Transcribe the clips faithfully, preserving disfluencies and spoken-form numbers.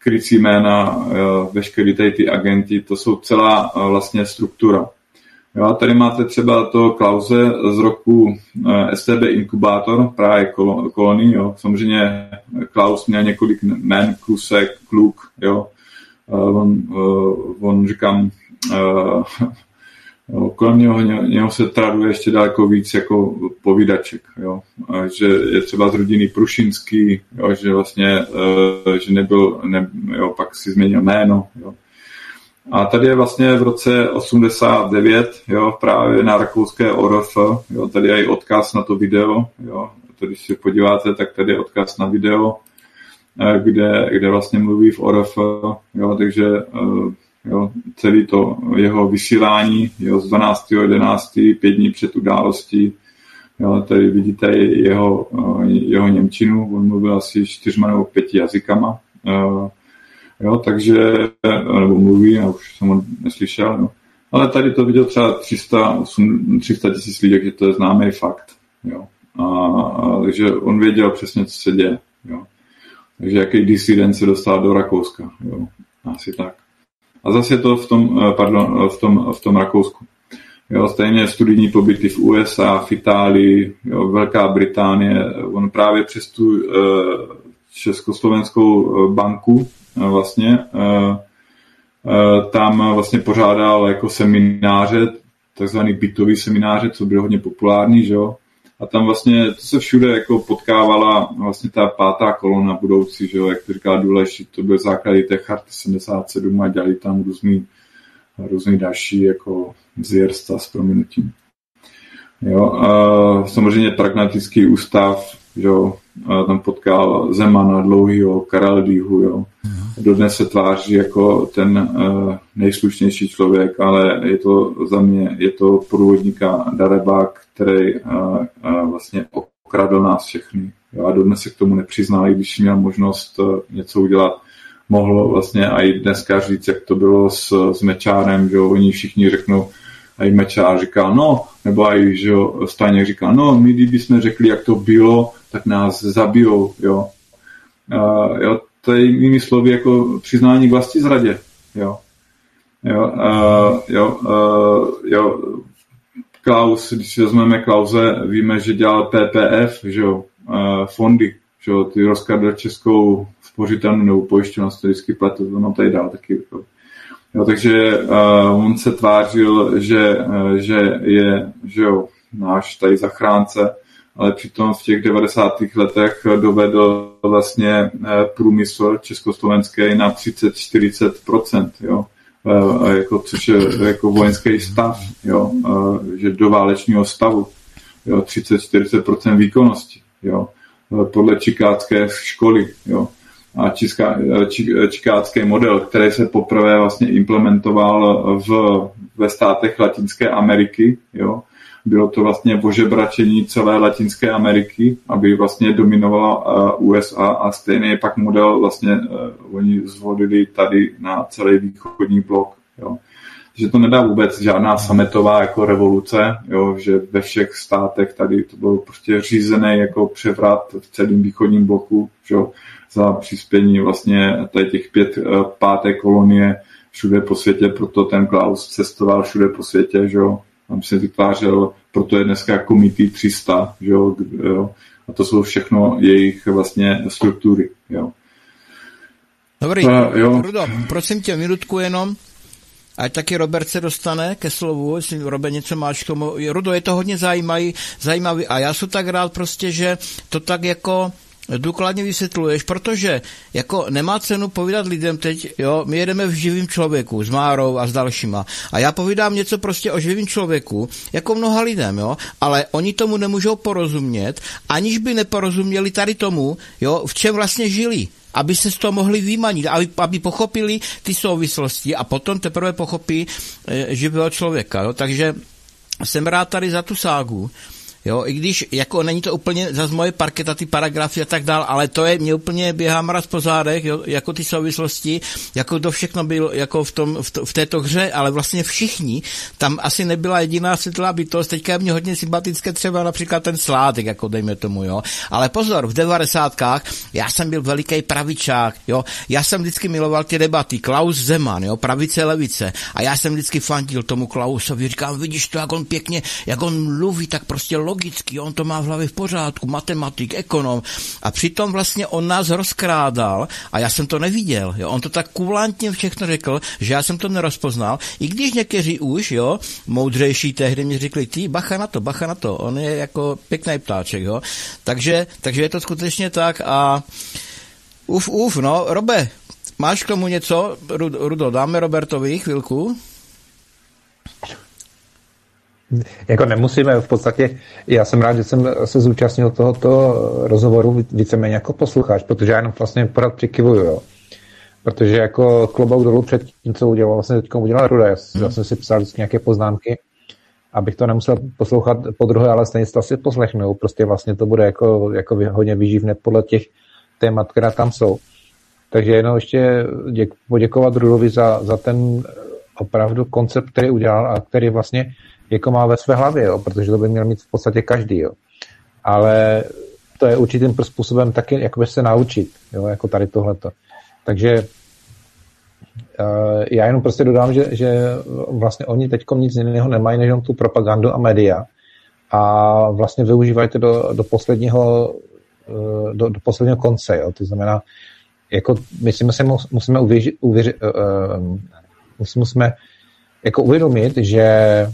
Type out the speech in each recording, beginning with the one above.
krycí jména, veškerý tady ty agenti, to jsou celá vlastně struktura. Jo, a tady máte třeba to Klause z roku S T B Inkubátor, právě kolonii, jo. Samozřejmě Klaus měl několik jmén, Klusek, Kluk, jo. On, on říkám, jo, kolem něho, něho se traduje ještě daleko víc jako povídaček, jo. Že je třeba z rodiny Prušinský, jo, že vlastně, že nebyl, ne, jo, pak si změnil jméno, jo. A tady je vlastně v roce osmdesát devět, jo, právě na rakouské O R F, jo, tady je i odkaz na to video, jo, to když se podíváte, tak tady je odkaz na video, kde, kde vlastně mluví v O R F, jo, takže jo, celý to jeho vysílání, jo, z dvanáctého jedenáctého pět dní před událostí, jo, tady vidíte jeho, jeho němčinu, on mluvil asi čtyřma nebo pěti jazykama, jo, takže, nebo mluví, já už jsem ho neslyšel, jo. Ale tady to viděl třeba tři sta tisíc lidí, že to je známý fakt, jo. A, a, takže on věděl přesně, co se děje, jo. Takže jaký disident se dostal do Rakouska, jo, asi tak. A zase je to v tom, pardon, v tom, v tom Rakousku. Jo, stejně studijní pobyty v U S A, v Itálii, jo, Velká Británie, on právě přes tu uh, Československou banku vlastně tam vlastně pořádal jako semináře, takzvaný bytový semináře, co bylo hodně populární, že jo. A tam vlastně to se všude jako potkávala vlastně ta pátá kolona budoucí, že jo, jak to říká Důležitý, to byl základy té charty sedmdesát sedm a dělali tam různý, různý další jako zvěrstva s prominutím. Jo, a samozřejmě pragmatický ústav, že jo, tam potkal Zemana, Dlouhýho, Karaldýhu, jo. Dodnes se tváří jako ten uh, nejslušnější člověk, ale je to za mě, je to průvodníka Dareba, který uh, uh, vlastně okradl nás všechny. Jo, a dodnes se k tomu nepřiznal, i když měl možnost uh, něco udělat. Mohlo vlastně i dneska říct, jak to bylo s, s Mečárem, že jo, oni všichni řeknou, a i Mečár říkal, no, nebo i, že jo, Staněk říkal, no, my kdybychom řekli, jak to bylo, tak nás zabijou, jo. Uh, jo, to je jinými slovy jako přiznání k vlastizradě, jo. Jo, uh, jo, uh, jo, Klaus, když vezmeme Klause, víme, že dělal P P F, že jo, uh, fondy, že jo, ty rozkradl Českou spořitelnu nebo pojišťovnu, to vždycky pletu, no tady dál taky, jo. Jo, takže uh, on se tvářil, že, uh, že je, že jo, náš tady zachránce, ale přitom v těch devadesátých letech dovedl vlastně průmysl československý na třicet až čtyřicet procent, jo, jako, což je jako vojenský stav, jo, že do válečního stavu, jo, třicet až čtyřicet procent výkonnosti, jo, podle čikátské školy, jo. A čikátský model, který se poprvé vlastně implementoval v, ve státech Latinské Ameriky, jo, bylo to vlastně ožebračení celé Latinské Ameriky, aby vlastně dominovala U S A a stejný pak model vlastně uh, oni zvolili tady na celý východní blok. Jo. Takže to nedá vůbec žádná sametová jako revoluce, jo, že ve všech státech tady to bylo prostě řízený jako převrat v celém východním bloku, jo, za přispění vlastně tady těch pět uh, páté kolonie všude po světě, proto ten Klaus cestoval všude po světě, že jo. Tam se vytvářel, proto je dneska komity tři sta, že jo, jo, a to jsou všechno jejich vlastně struktury, jo. Dobrý, a, jo. Rudo, prosím tě, minutku jenom, ať taky Robert se dostane ke slovu, jestli Robert něco máš k tomu. Rudo, je to hodně zajímavý, zajímavý a já jsem tak rád prostě, že to tak jako důkladně vysvětluješ, protože jako nemá cenu povídat lidem teď, jo, my jedeme v živým člověku s Márou a s dalšíma a já povídám něco prostě o živým člověku, jako mnoha lidem, jo, ale oni tomu nemůžou porozumět, aniž by neporozuměli tady tomu, jo, v čem vlastně žili, aby se z toho mohli vymanit, aby, aby pochopili ty souvislosti a potom teprve pochopí e, živého člověka, jo, takže jsem rád tady za tu ságu. jo, i když jako není to úplně zase moje parketa, ty paragrafy a tak dál, ale to je, mě úplně běhá mraz po zádech, jo, jako ty souvislosti, jako to všechno bylo jako v, tom, v, to, v této hře, ale vlastně všichni, tam asi nebyla jediná světlá bytost, teďka je mě hodně sympatické třeba například ten Sládek, jako dejme tomu, jo, ale pozor, v devadesátkách já jsem byl veliký pravičák, jo, já jsem vždycky miloval ty debaty, Klaus Zeman, jo, pravice, levice, a já jsem vždycky fandil tomu Klausovi, říkám, vidíš to, jak on pěkně, jak on mluví, tak prostě logicky, on to má v hlavě v pořádku, matematik, ekonom, a přitom vlastně on nás rozkrádal a já jsem to neviděl, jo, on to tak kulantně všechno řekl, že já jsem to nerozpoznal, i když někteří už, jo, moudřejší tehdy mi řekli, ty, bacha na to, bacha na to, on je jako pěkný ptáček, jo, takže, takže je to skutečně tak a uf, uf, no, Robe, máš k tomu něco? Rudo, dáme Robertovi chvilku? Jako nemusíme, v podstatě já jsem rád, že jsem se zúčastnil tohoto rozhovoru víceméně jako posluchač, protože já jenom vlastně pořád přikyvuju, jo. Protože jako klobouk dolů před tím, co udělal, vlastně teď udělal Ruda, já, hmm. já jsem si psal nějaké poznámky, abych to nemusel poslouchat po druhé, ale stejně to asi poslechnu, prostě vlastně to bude jako, jako hodně výživné podle těch témat, která tam jsou. Takže jenom ještě děk, poděkovat Rudovi za, za ten opravdu koncept, který udělal a který vlastně jako má ve své hlavě, jo, protože to by měl mít v podstatě každý, jo. Ale to je určitým způsobem taky jakoby se naučit, jo, jako tady tohleto. Takže uh, já jenom prostě dodám, že, že vlastně oni teďko nic jiného nemají, než tu propagandu a média a vlastně využívají to do, do posledního uh, do, do posledního konce, jo. To znamená, jako my si musíme, musíme uvěřit, uvěřit uh, musíme jako uvědomit, že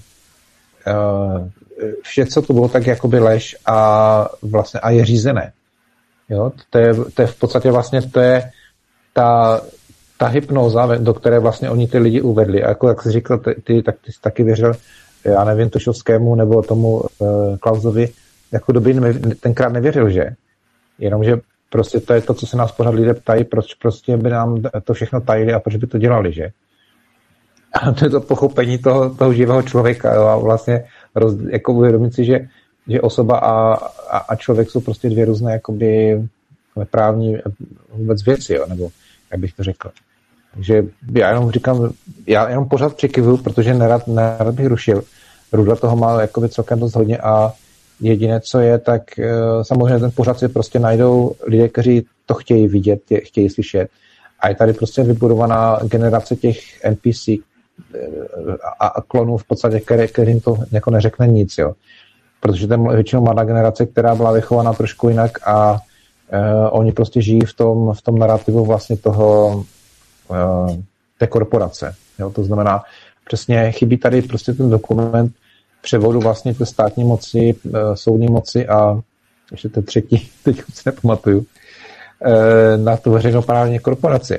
uh, vše, co to bylo, tak jakoby lež a vlastně a je řízené. Jo? To, je, to je v podstatě vlastně to je ta, ta hypnóza, do které vlastně oni ty lidi uvedli. A jako jak jsi říkal, ty, ty tak ty jsi taky věřil, já nevím, Tošovskému nebo tomu uh, Klausovi, jako doby tenkrát nevěřil, že? Jenomže prostě to je to, co se nás pořád lidé ptají, proč prostě by nám to všechno tajili a proč by to dělali, že? A to je to pochopení toho, toho živého člověka, jo? A vlastně roz, jako uvědomit si, že, že osoba a, a, a člověk jsou prostě dvě různé jakoby právní vůbec věci, jo? Nebo jak bych to řekl. Takže já jenom říkám, já jenom pořád přikyvuju, protože nerad, nerad bych rušil. Ruda toho má jakoby celkem dost hodně a jediné, co je, tak samozřejmě ten pořád si prostě najdou lidé, kteří to chtějí vidět, chtějí slyšet. A je tady prostě vybudovaná generace těch N P C a, a klonů v podstatě, který, kterým to jako neřekne nic, jo. Protože to je většinou mladá generace, která byla vychovaná trošku jinak a uh, oni prostě žijí v tom, v tom narrativu vlastně toho uh, té korporace, jo. To znamená, přesně chybí tady prostě ten dokument převodu vlastně té státní moci, uh, soudní moci a ještě té třetí, teď si nepamatuju, uh, na tu veřejnoprávní korporaci.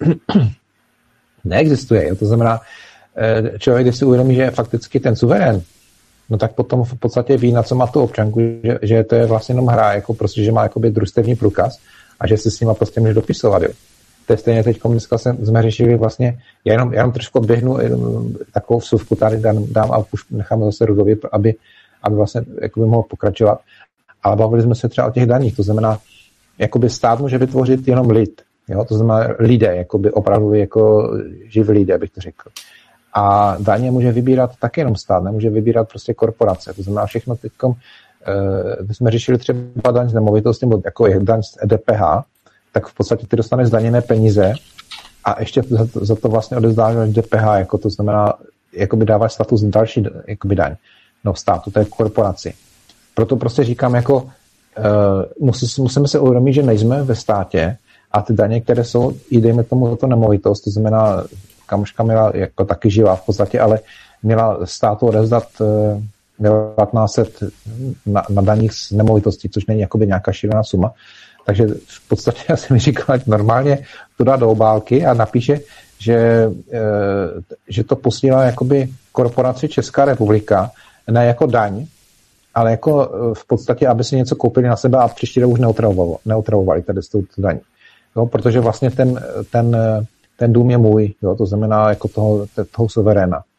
Neexistuje. Jo? To znamená, člověk, když si uvědomí, že je fakticky ten suverén, no tak potom v podstatě ví, na co má tu občanku, že, že to je vlastně jenom hra, jako prostě, že má jakoby družstevní průkaz a že si s nima prostě může dopisovat. Jo? To je stejně teď dneska jsme řešili vlastně, já jenom, já jenom trošku běhnu takovou vsuvku tady dám, dám a už necháme zase Rudovi, aby, aby vlastně jakoby mohl pokračovat. Ale bavili jsme se třeba o těch daních, to znamená, jakoby stát může vytvořit jenom lid. Jo? To znamená lidé, jakoby opravdu jako živí lidé, bych to řekl. A daně může vybírat taky jenom stát, nemůže vybírat prostě korporace. To znamená všechno teďkom, my jsme řešili třeba daň z nemovitosti, jako je daň z D P H, tak v podstatě ty dostaneš zdaněné peníze a ještě za to, za to vlastně odezdáváš D P H, jako to znamená, jakoby dáváš status další jakoby daň. No státu, to je korporaci. Proto prostě říkám, jako uh, musí, musíme se uvědomit, že nejsme ve státě a ty daně, které jsou, i dejme tomu za to nemovitost, to znamená, kamoška měla jako taky živá v podstatě, ale měla státu odevzdat uh, patnáct set na, na daních z nemovitostí, což není jakoby nějaká šílená suma. Takže v podstatě já jsem mi říkal, že normálně to dá do obálky a napíše, že, uh, že to posílá jakoby korporaci Česká republika, ne jako daň, ale jako v podstatě, aby si něco koupili na sebe a příští rok už neotravovali, neotravovali tady s tou daní. Jo, protože vlastně ten, ten, ten dům je můj, jo, to znamená jako toho, toho suveréna.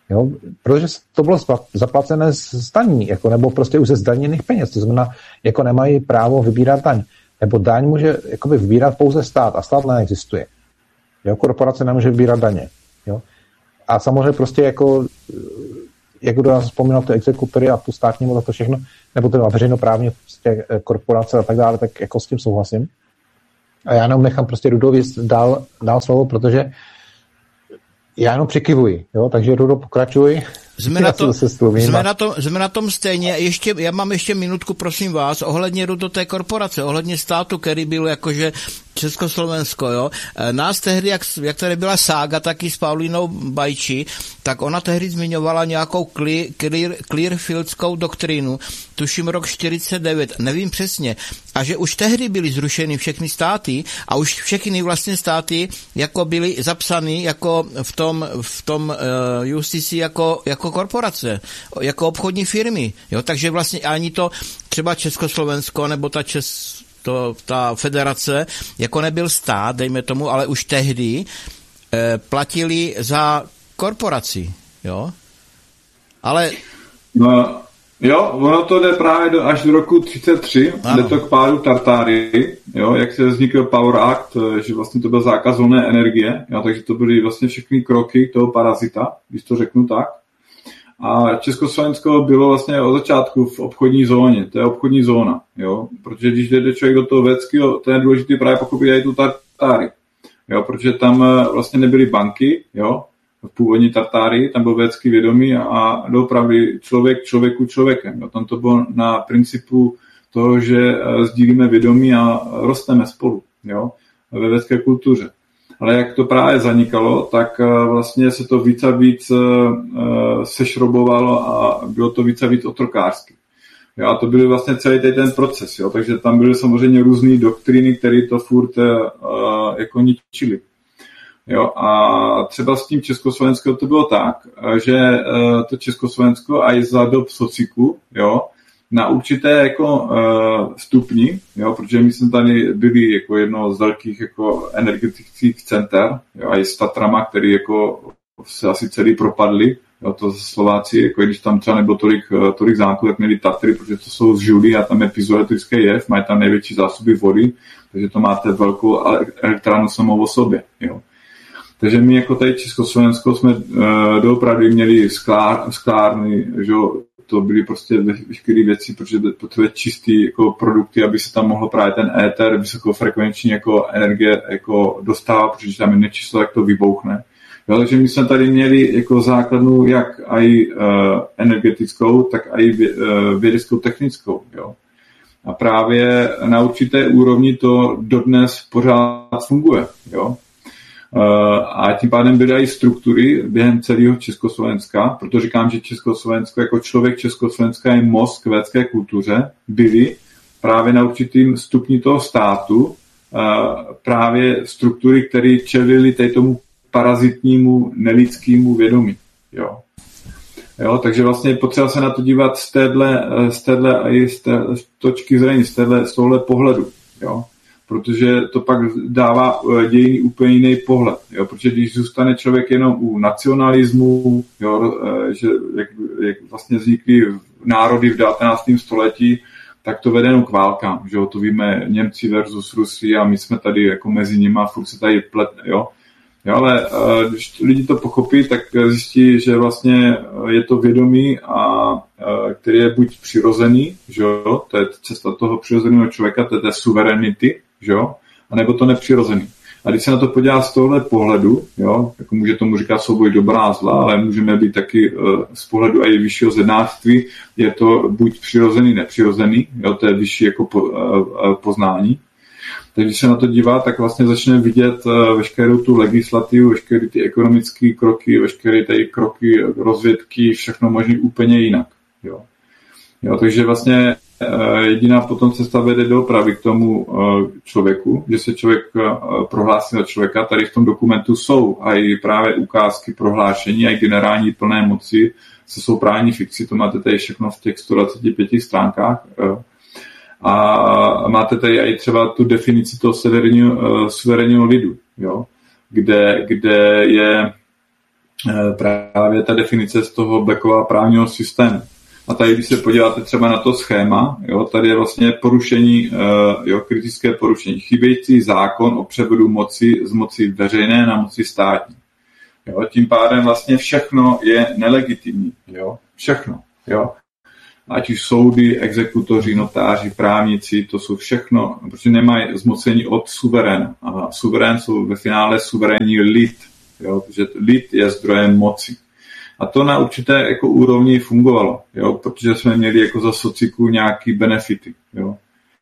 Jo? Protože to bylo zaplacené z daní, jako, nebo prostě už ze zdaněných peněz, to znamená, jako nemají právo vybírat daň. Nebo daň může jakoby vybírat pouze stát a stát neexistuje. Jo? Korporace nemůže vybírat daně. Jo? A samozřejmě prostě jako, jak kdo nás vzpomínal ty exekutory a tu státní moc a to všechno, nebo to veřejnoprávně prostě korporace a tak dále, tak jako s tím souhlasím. A já jenom nechám prostě Rudovi dál, dál slovo, protože já jenom přikyvuji, jo, takže Rudo, pokračuj. Jsme na, to, jsme, na tom, jsme na tom stejně. Ještě, já mám ještě minutku, prosím vás, ohledně Rudo té korporace, ohledně státu, který byl jakože Československo, jo. Nás tehdy, jak, jak tady byla sága taky s Paulínou Bajči, tak ona tehdy zmiňovala nějakou clear, clear, Clearfieldskou doktrínu, tuším rok čtyřicet devět, nevím přesně, a že už tehdy byly zrušeny všechny státy a už všechny vlastně státy jako byly zapsány jako v tom, v tom uh, U C C jako, jako korporace, jako obchodní firmy, jo, takže vlastně ani to třeba Československo nebo ta Čes To, ta federace, jako nebyl stát, dejme tomu, ale už tehdy eh, platili za korporaci, jo? Ale... No, jo, ono to jde právě do, až do roku třicet tři, ano. Jde to k pádu Tartárii, jo, jak se vznikl Power Act, že vlastně to byl zákaz volné energie, jo, takže to byly vlastně všechny kroky toho parazita, když to řeknu tak. A Československo bylo vlastně od začátku v obchodní zóně, to je obchodní zóna, jo, protože když jde člověk do toho védského, to je důležité právě pochopit i tu Tartárii, jo, protože tam vlastně nebyly banky, jo, v původní Tartárii, tam byl védský vědomí a doopravdy člověk člověku člověkem, jo, tam to bylo na principu toho, že sdílíme vědomí a rosteme spolu, jo, ve védské kultuře. Ale jak to právě zanikalo, tak vlastně se to víc a víc sešrobovalo a bylo to víc a víc otrokářsky. Jo, a to byl vlastně celý ten proces, jo, takže tam byly samozřejmě různé doktriny, které to furt uh, jako ničily. Jo, a třeba s tím Československou to bylo tak, že uh, to Československo a za dob sociku, jo, na určité jako uh, stupni, jo, protože my jsme tady byli jako jedno z velkých jako energetických center, jo, a i s Tatrama, který jako se asi celý propadli, jo, to Slováci, jako když tam třeba nebylo tolik, tolik zámků, tak měli Tatry, protože to jsou z žuly a tam je piezoelektrický jev, mají tam největší zásoby vody, takže to máte velkou elektrárnu samou o sobě, jo. Takže my jako tady Československo jsme uh, doopravdy měli sklár, sklárny, že jo, to byly prostě veškeré věci, protože potřebuje čistý jako produkty, aby se tam mohlo právě ten éter vysokofrekvenční jako energie jako dostávat, protože tam je nečisto, tak to vybouchne. Jo, takže my jsme tady měli jako základnu jak i uh, energetickou, tak i uh, vědeckou technickou. Jo. A právě na určité úrovni to dodnes pořád funguje. Jo. A tím pádem byly i struktury během celého Československa, proto říkám, že Československo jako člověk Československa je most k védské kultuře, byly právě na určitým stupni toho státu právě struktury, které čelily tomu parazitnímu nelidskému vědomí. Jo. Jo, takže vlastně je potřeba se na to dívat z téhle, z téhle a i z té točky zrení, z, téhle, z tohle pohledu. Jo. Protože to pak dává dějiny úplně jiný pohled. Jo? Protože když zůstane člověk jenom u nacionalismu, jo, že jak, jak vlastně vznikly národy v devatenáctém století, tak to vede jenom k válkám. Že jo? To víme Němci versus Rusi a my jsme tady jako mezi nimi a furt se tady plet. Jo? Jo, ale když lidi to pochopí, tak zjistí, že vlastně je to vědomí, a, který je buď přirozený, že jo? To je cesta toho přirozeného člověka, to je té suverenity, že jo? A nebo to nepřirozený. A když se na to podívá z tohle pohledu, jo, jako může tomu říkat souboj dobrá a zla, ale můžeme být taky uh, z pohledu i vyššího zednářství, je to buď přirozený, nepřirozený, jo, to je vyšší jako po, uh, poznání. Takže když se na to dívá, tak vlastně začne vidět uh, veškerou tu legislativu, veškeré ty ekonomické kroky, veškeré ty kroky rozvědky, všechno možný úplně jinak. Jo. Jo, takže vlastně jediná potom cesta vede doopravdy k tomu člověku, že se člověk prohlásí za člověka. Tady v tom dokumentu jsou a i právě ukázky prohlášení, a i generální plné moci se jsou právní fikci, to máte tady všechno v těch sto dvaceti pěti stránkách. A máte tady i třeba tu definici toho suverénního lidu, jo? Kde, kde je právě ta definice z toho Beckova právního systému. A tady, když se podíváte třeba na to schéma, jo, tady je vlastně porušení, jo, kritické porušení, chybějící zákon o převodu moci z moci veřejné na moci státní. Jo, tím pádem vlastně všechno je nelegitimní. Jo, všechno. Jo. Ať už soudy, exekutoři, notáři, právníci, to jsou všechno, protože nemají zmocnění od suveréna. A suverén jsou ve finále suverénní lid, jo, protože lid je zdrojem moci. A to na určité jako úrovni fungovalo, jo, protože jsme měli jako za sociku nějaký benefity. Jo.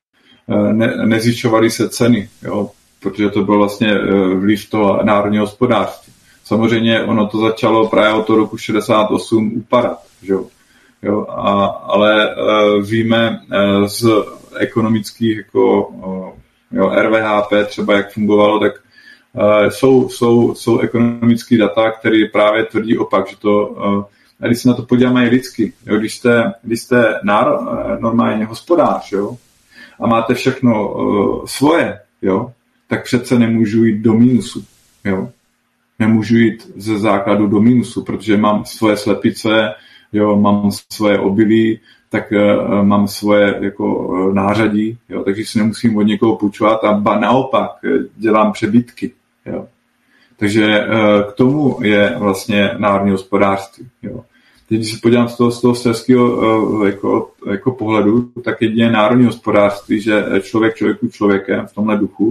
Ne, nezvyšovaly se ceny, jo, protože to byl vlastně vliv toho národního hospodářství. Samozřejmě ono to začalo právě od toho roku šedesát osm upadat, že jo. Jo, a, ale uh, víme uh, z ekonomických jako uh, jo, R V H P třeba jak fungovalo, tak uh, jsou, jsou, jsou ekonomické data, které právě tvrdí opak, že to, uh, a když se na to podíváme i lidsky, jo, když jste, když jste náro, uh, normálně hospodář, jo, a máte všechno uh, svoje, jo, tak přece nemůžu jít do mínusu, jo. Nemůžu jít ze základu do mínusu, protože mám svoje slepice, jo, mám svoje obilí, tak uh, mám svoje jako uh, nářadí, jo, takže si nemusím od někoho půjčovat a ba naopak dělám přebytky. Jo. Takže uh, k tomu je vlastně národní hospodářství. Jo. Teď, když se podívám z toho, z toho selského uh, jako, jako pohledu, tak jedině národní hospodářství, že člověk člověku člověkem v tomhle duchu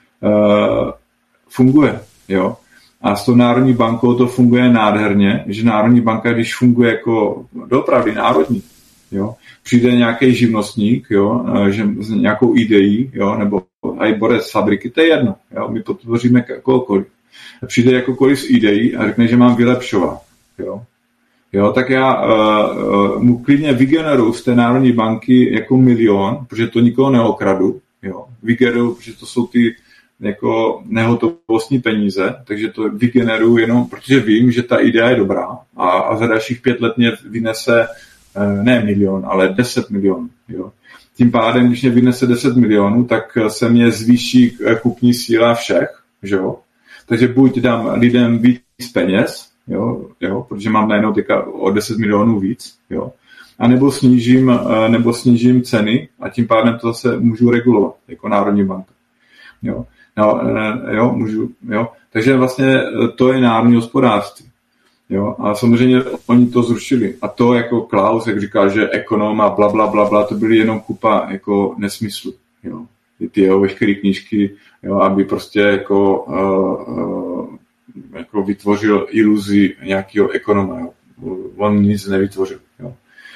uh, funguje. Jo. A s tou Národní bankou to funguje nádherně, že Národní banka, když funguje jako doopravdy národní, jo, přijde nějaký živnostník, jo, že s nějakou ideí, jo, nebo aj borec z fabriky, to je jedno, jo, my podpoříme kohokoliv. Přijde jakokoliv s ideí a řekne, že mám vylepšovat, jo. Jo, tak já uh, mu klidně vygeneruju z té Národní banky jako milion, protože to nikoho neokradu, jo. Vygeneruju, protože to jsou ty jako nehotovostní peníze, takže to vygeneruju jenom, protože vím, že ta idea je dobrá a, a za dalších pět let mě vynese ne milion, ale deset milionů. Jo. Tím pádem, když mě vynese deset milionů, tak se mě zvýší kupní síla všech, že jo? Takže buď dám lidem víc peněz, jo, jo, protože mám najednou teďka o deset milionů víc, jo, a nebo snížím, nebo snížím ceny a tím pádem to zase můžu regulovat jako Národní banka. Jo. No, jo, můžu, jo. Takže vlastně to je národní hospodářství. Jo. A samozřejmě oni to zrušili. A to jako Klaus, jak říká, že ekonom a bla, bla, bla, bla, to byly jenom kupa jako nesmyslu. Jo. Ty jeho veškeré knížky, jo, aby prostě jako, uh, uh, jako vytvořil iluzi nějakého ekonoma. Jo. On nic nevytvořil. Jo.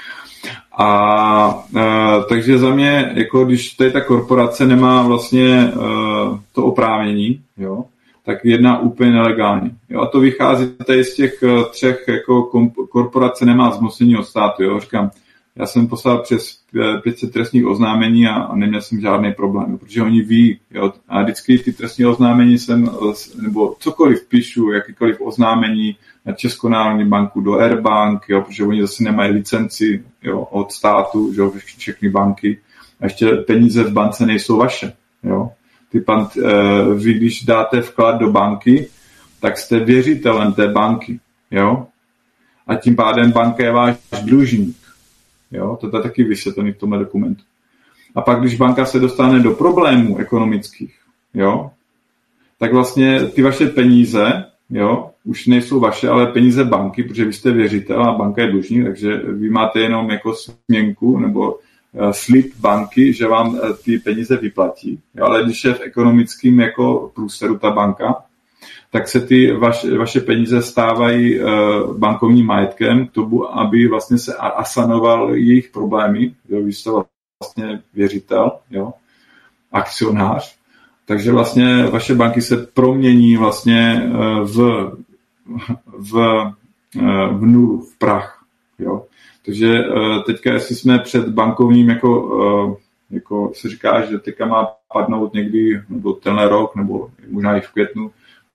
A e, takže za mě, jako když tady ta korporace nemá vlastně e, to oprávnění, jo, tak jedná úplně nelegálně. Jo, a to vychází tady z těch třech, jako kom, korporace nemá zmocnění od státu. Jo. Říkám, já jsem poslal přes pět set trestních oznámení a, a neměl jsem žádný problém, protože oni ví, jo, a vždycky ty trestní oznámení jsem, nebo cokoliv píšu, jakýkoliv oznámení na Českou národní banku, do Airbank, jo, protože oni zase nemají licenci, jo, od státu, jo, všechny banky, a ještě peníze v bance nejsou vaše. Jo. Ty pan, vy, když dáte vklad do banky, tak jste věřitelem té banky. Jo. A tím pádem banka je váš dlužník. Jo, to je taky vysvětlený v tomhle dokumentu. A pak, když banka se dostane do problémů ekonomických, jo, tak vlastně ty vaše peníze, jo, už nejsou vaše, ale peníze banky, protože vy jste věřitel a banka je dlužník, takže vy máte jenom jako směnku nebo uh, slib banky, že vám uh, ty peníze vyplatí. Jo, ale když je v ekonomickém jako průseru ta banka, tak se ty vaše, vaše peníze stávají uh, bankovním majetkem k tomu, aby vlastně se asanoval jejich problémy. Jo, vy jste vlastně věřitel, jo, akcionář. Takže vlastně vaše banky se promění vlastně uh, v, v, uh, v nulu, v prach. Jo. Takže uh, teďka, jestli jsme před bankovním, jako, uh, jako se říká, že teďka má padnout někdy, nebo tenhle rok, nebo možná i v květnu,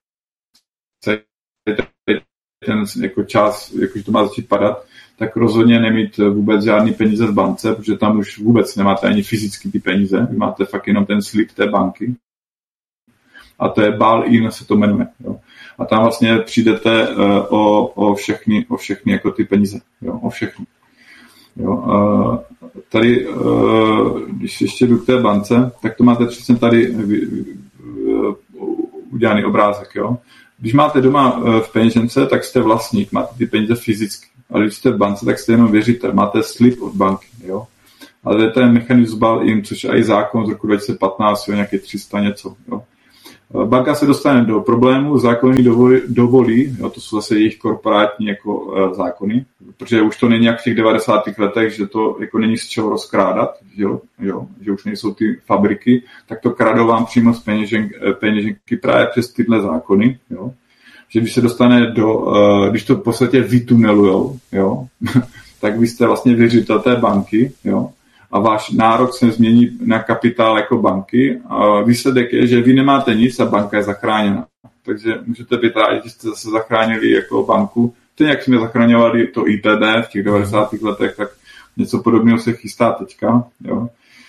ten jako čas, jakože to má začít padat, tak rozhodně nemít vůbec žádný peníze v bance, protože tam už vůbec nemáte ani fyzicky ty peníze, vy máte fakt jenom ten slib té banky. A to je bail-in, se to jmenuje. Jo. A tam vlastně přijdete uh, o, o, všechny, o všechny jako ty peníze. Jo, o všechny. Jo, uh, tady, uh, když ještě jdu k té bance, tak to máte přesně tady uh, udělaný obrázek. Jo. Když máte doma uh, v peněžence, tak jste vlastník, máte ty peníze fyzicky. Ale když jste v bance, tak jste jenom věřitel, máte slib od banky. Jo. Ale to je mechanismus bail-in, což je i zákon z roku dva tisíce patnáct, jo, nějaké tři sta něco. Jo. Banka se dostane do problému, zákony dovolí, dovolí jo, to jsou zase jejich korporátní jako, uh, zákony, protože už to není jak v těch devadesátých letech, že to jako není z čeho rozkrádat, jo, jo, že už nejsou ty fabriky, tak to kradou vám přímo z peněžen, peněženky právě přes tyhle zákony, jo. Že když se dostane do, uh, když to v podstatě vytunelujou, jo, tak vy jste vlastně věřitel té banky, jo, a váš nárok se změní na kapitál jako banky a výsledek je, že vy nemáte nic a banka je zachráněna. Takže můžete být rádi, že jste zase zachránili jako banku. Teď, jak jsme zachraňovali to I T B v těch devadesátých letech, tak něco podobného se chystá teďka. Jo.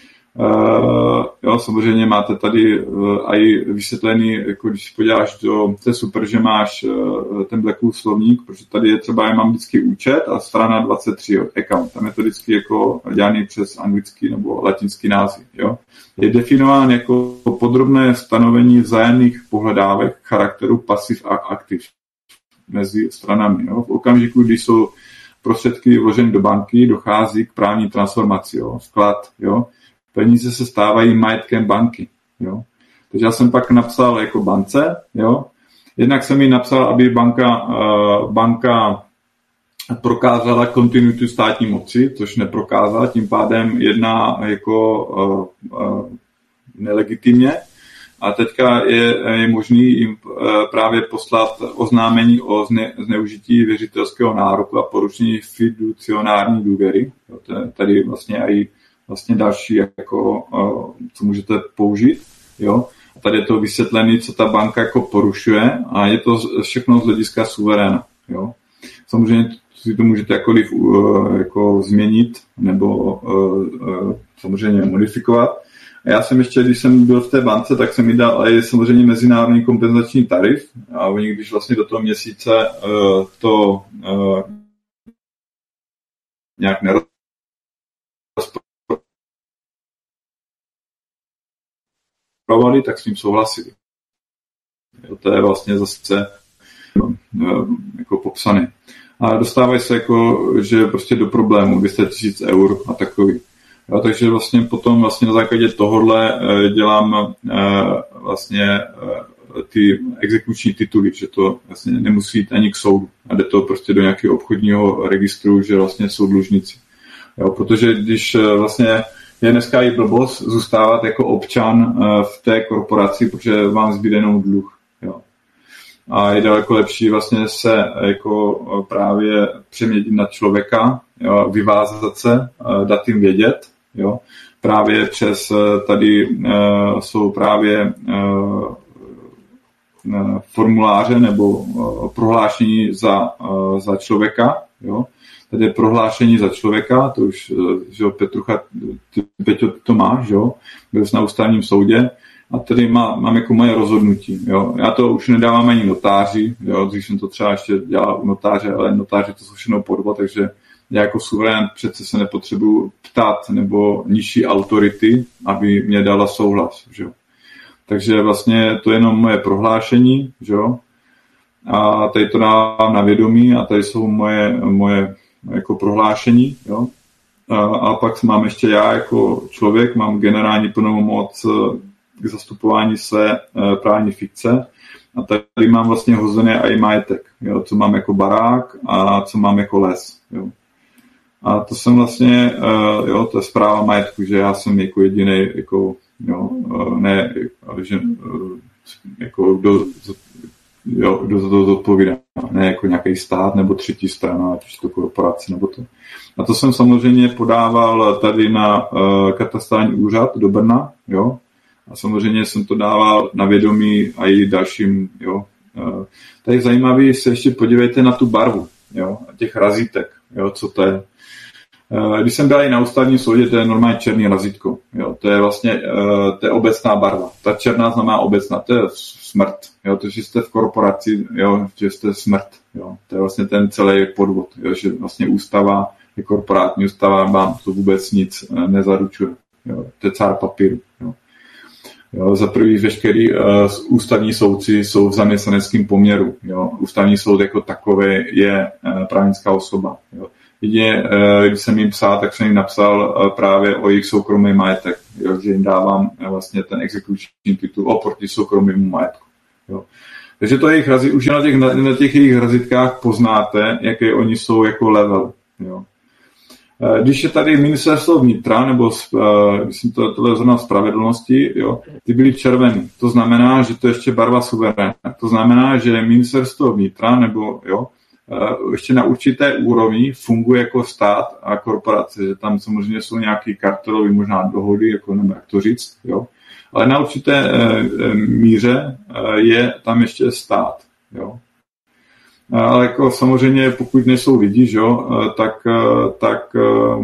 Uh, jo, samozřejmě máte tady uh, i vysvětlený, jako když si podíváš do, to je super, že máš uh, ten Blackwood slovník, protože tady je třeba, já mám vždycky účet a strana dvacet tři, jo, account, tam je to vždycky jako dělaný přes anglický nebo latinský název, jo. Je definován jako podrobné stanovení vzájemných pohledávek charakteru pasiv a aktiv mezi stranami, jo. V okamžiku, když jsou prostředky vloženy do banky, dochází k právní transformaci, jo, vklad, jo. Peníze se stávají majetkem banky. Jo. Takže já jsem pak napsal jako bance. Jo. Jednak jsem jí napsal, aby banka, uh, banka prokázala kontinuitu státní moci, což neprokázala, tím pádem jedná jako uh, uh, nelegitimně. A teďka je, je možný jim uh, právě poslat oznámení o zne, zneužití věřitelského nároku a porušení fiducionární důvěry. Jo. Tady vlastně i vlastně další, jako, co můžete použít. Jo? A tady je to vysvětlené, co ta banka jako porušuje a je to všechno z hlediska suveréna. Jo? Samozřejmě si to můžete jakkoliv jako změnit nebo samozřejmě modifikovat. A já jsem ještě, když jsem byl v té bance, tak jsem mi dal i samozřejmě mezinárodní kompenzační tarif a oni, když vlastně do toho měsíce to nějak neroz tak s ním souhlasili. Jo, to je vlastně zase no, jako popsané. A dostávají se jako, že prostě do problému, dvě stě tisíc eur a takový. Jo, takže vlastně potom vlastně na základě tohohle dělám vlastně ty exekuční tituly, že to vlastně nemusí jít ani k soudu. A jde to prostě do nějakého obchodního registru, že vlastně jsou dlužníci. Jo, protože když vlastně je dneska i blbost zůstávat jako občan v té korporaci, protože vám zbyde jenom dluh. Jo. A je daleko lepší vlastně se jako právě přeměnit na člověka, jo, vyvázat se, dát jim vědět. Jo. Právě přes tady uh, jsou právě uh, formuláře nebo uh, prohlášení za, uh, za člověka. Jo. Tady je prohlášení za člověka, to už, že Petrucha, ty, Peťo, to máš, jo, byl jsi na ústavním soudě a tady má, mám jako moje rozhodnutí, jo. Já to už nedávám ani notáři, jo, když jsem to třeba ještě dělal u notáře, ale notáři to jsou všechno podvod, takže já jako suverén přece se nepotřebuji ptát nebo nižší autority, aby mě dala souhlas, jo. Takže vlastně to je jenom moje prohlášení, jo. A tady to dávám na vědomí a tady jsou moje, moje jako prohlášení, jo. A, a pak mám ještě já jako člověk, mám generální plnou moc k zastupování se právní fikce a tady mám vlastně hozené i majetek, jo, co mám jako barák a co mám jako les, jo. A to jsem vlastně, jo, to je správa majetku, že já jsem jako jediný, jako, jo, ne, že, jako kdo, jo, kdo za to zodpovídá, ne jako nějaký stát nebo třetí strana, ať už to korporace nebo to. A to jsem samozřejmě podával tady na uh, katastrální úřad do Brna, jo, a samozřejmě jsem to dával na vědomí a i dalším, jo. Uh, tady zajímavý, se ještě podívejte na tu barvu, jo, těch razítek, jo, co to je. Když jsem byl i na ústavním soudě, to je normálně černý razítko. Jo. To je vlastně to je obecná barva. Ta černá znamená obecná, to je smrt. Jo. To, že jste v korporaci, jo, že jste smrt. Jo. To je vlastně ten celý podvod. Jo. Že vlastně ústava, je korporátní ústava, vám to vůbec nic nezaručuje. Jo. To je cár papíru. Jo. Jo. Za prvý veškerý uh, ústavní soudci jsou v zaměstnaneckém poměru. Jo. Ústavní soud jako takový je uh, právnická osoba. Jo. Jedině, když jsem jim psal, tak jsem jim napsal právě o jejich soukromý majetek, jo, že jim dávám vlastně ten exekuční titul oproti soukromému majetku. Jo. Takže to jejich razit, už na těch, na, na těch jejich razitkách poznáte, jaké oni jsou jako level. Jo. Když je tady ministerstvo vnitra, nebo myslím, to, tohle je zrovna spravedlnosti, jo, ty byly červený. To znamená, že to je ještě barva suveréna. To znamená, že ministerstvo vnitra, nebo jo, ještě na určité úrovni funguje jako stát a korporace, že tam samozřejmě jsou nějaké kartelové možná dohody, jako nevím, jak to říct, jo. Ale na určité e, míře je tam ještě stát, jo. Ale jako samozřejmě, pokud nejsou lidi, že jo, tak, tak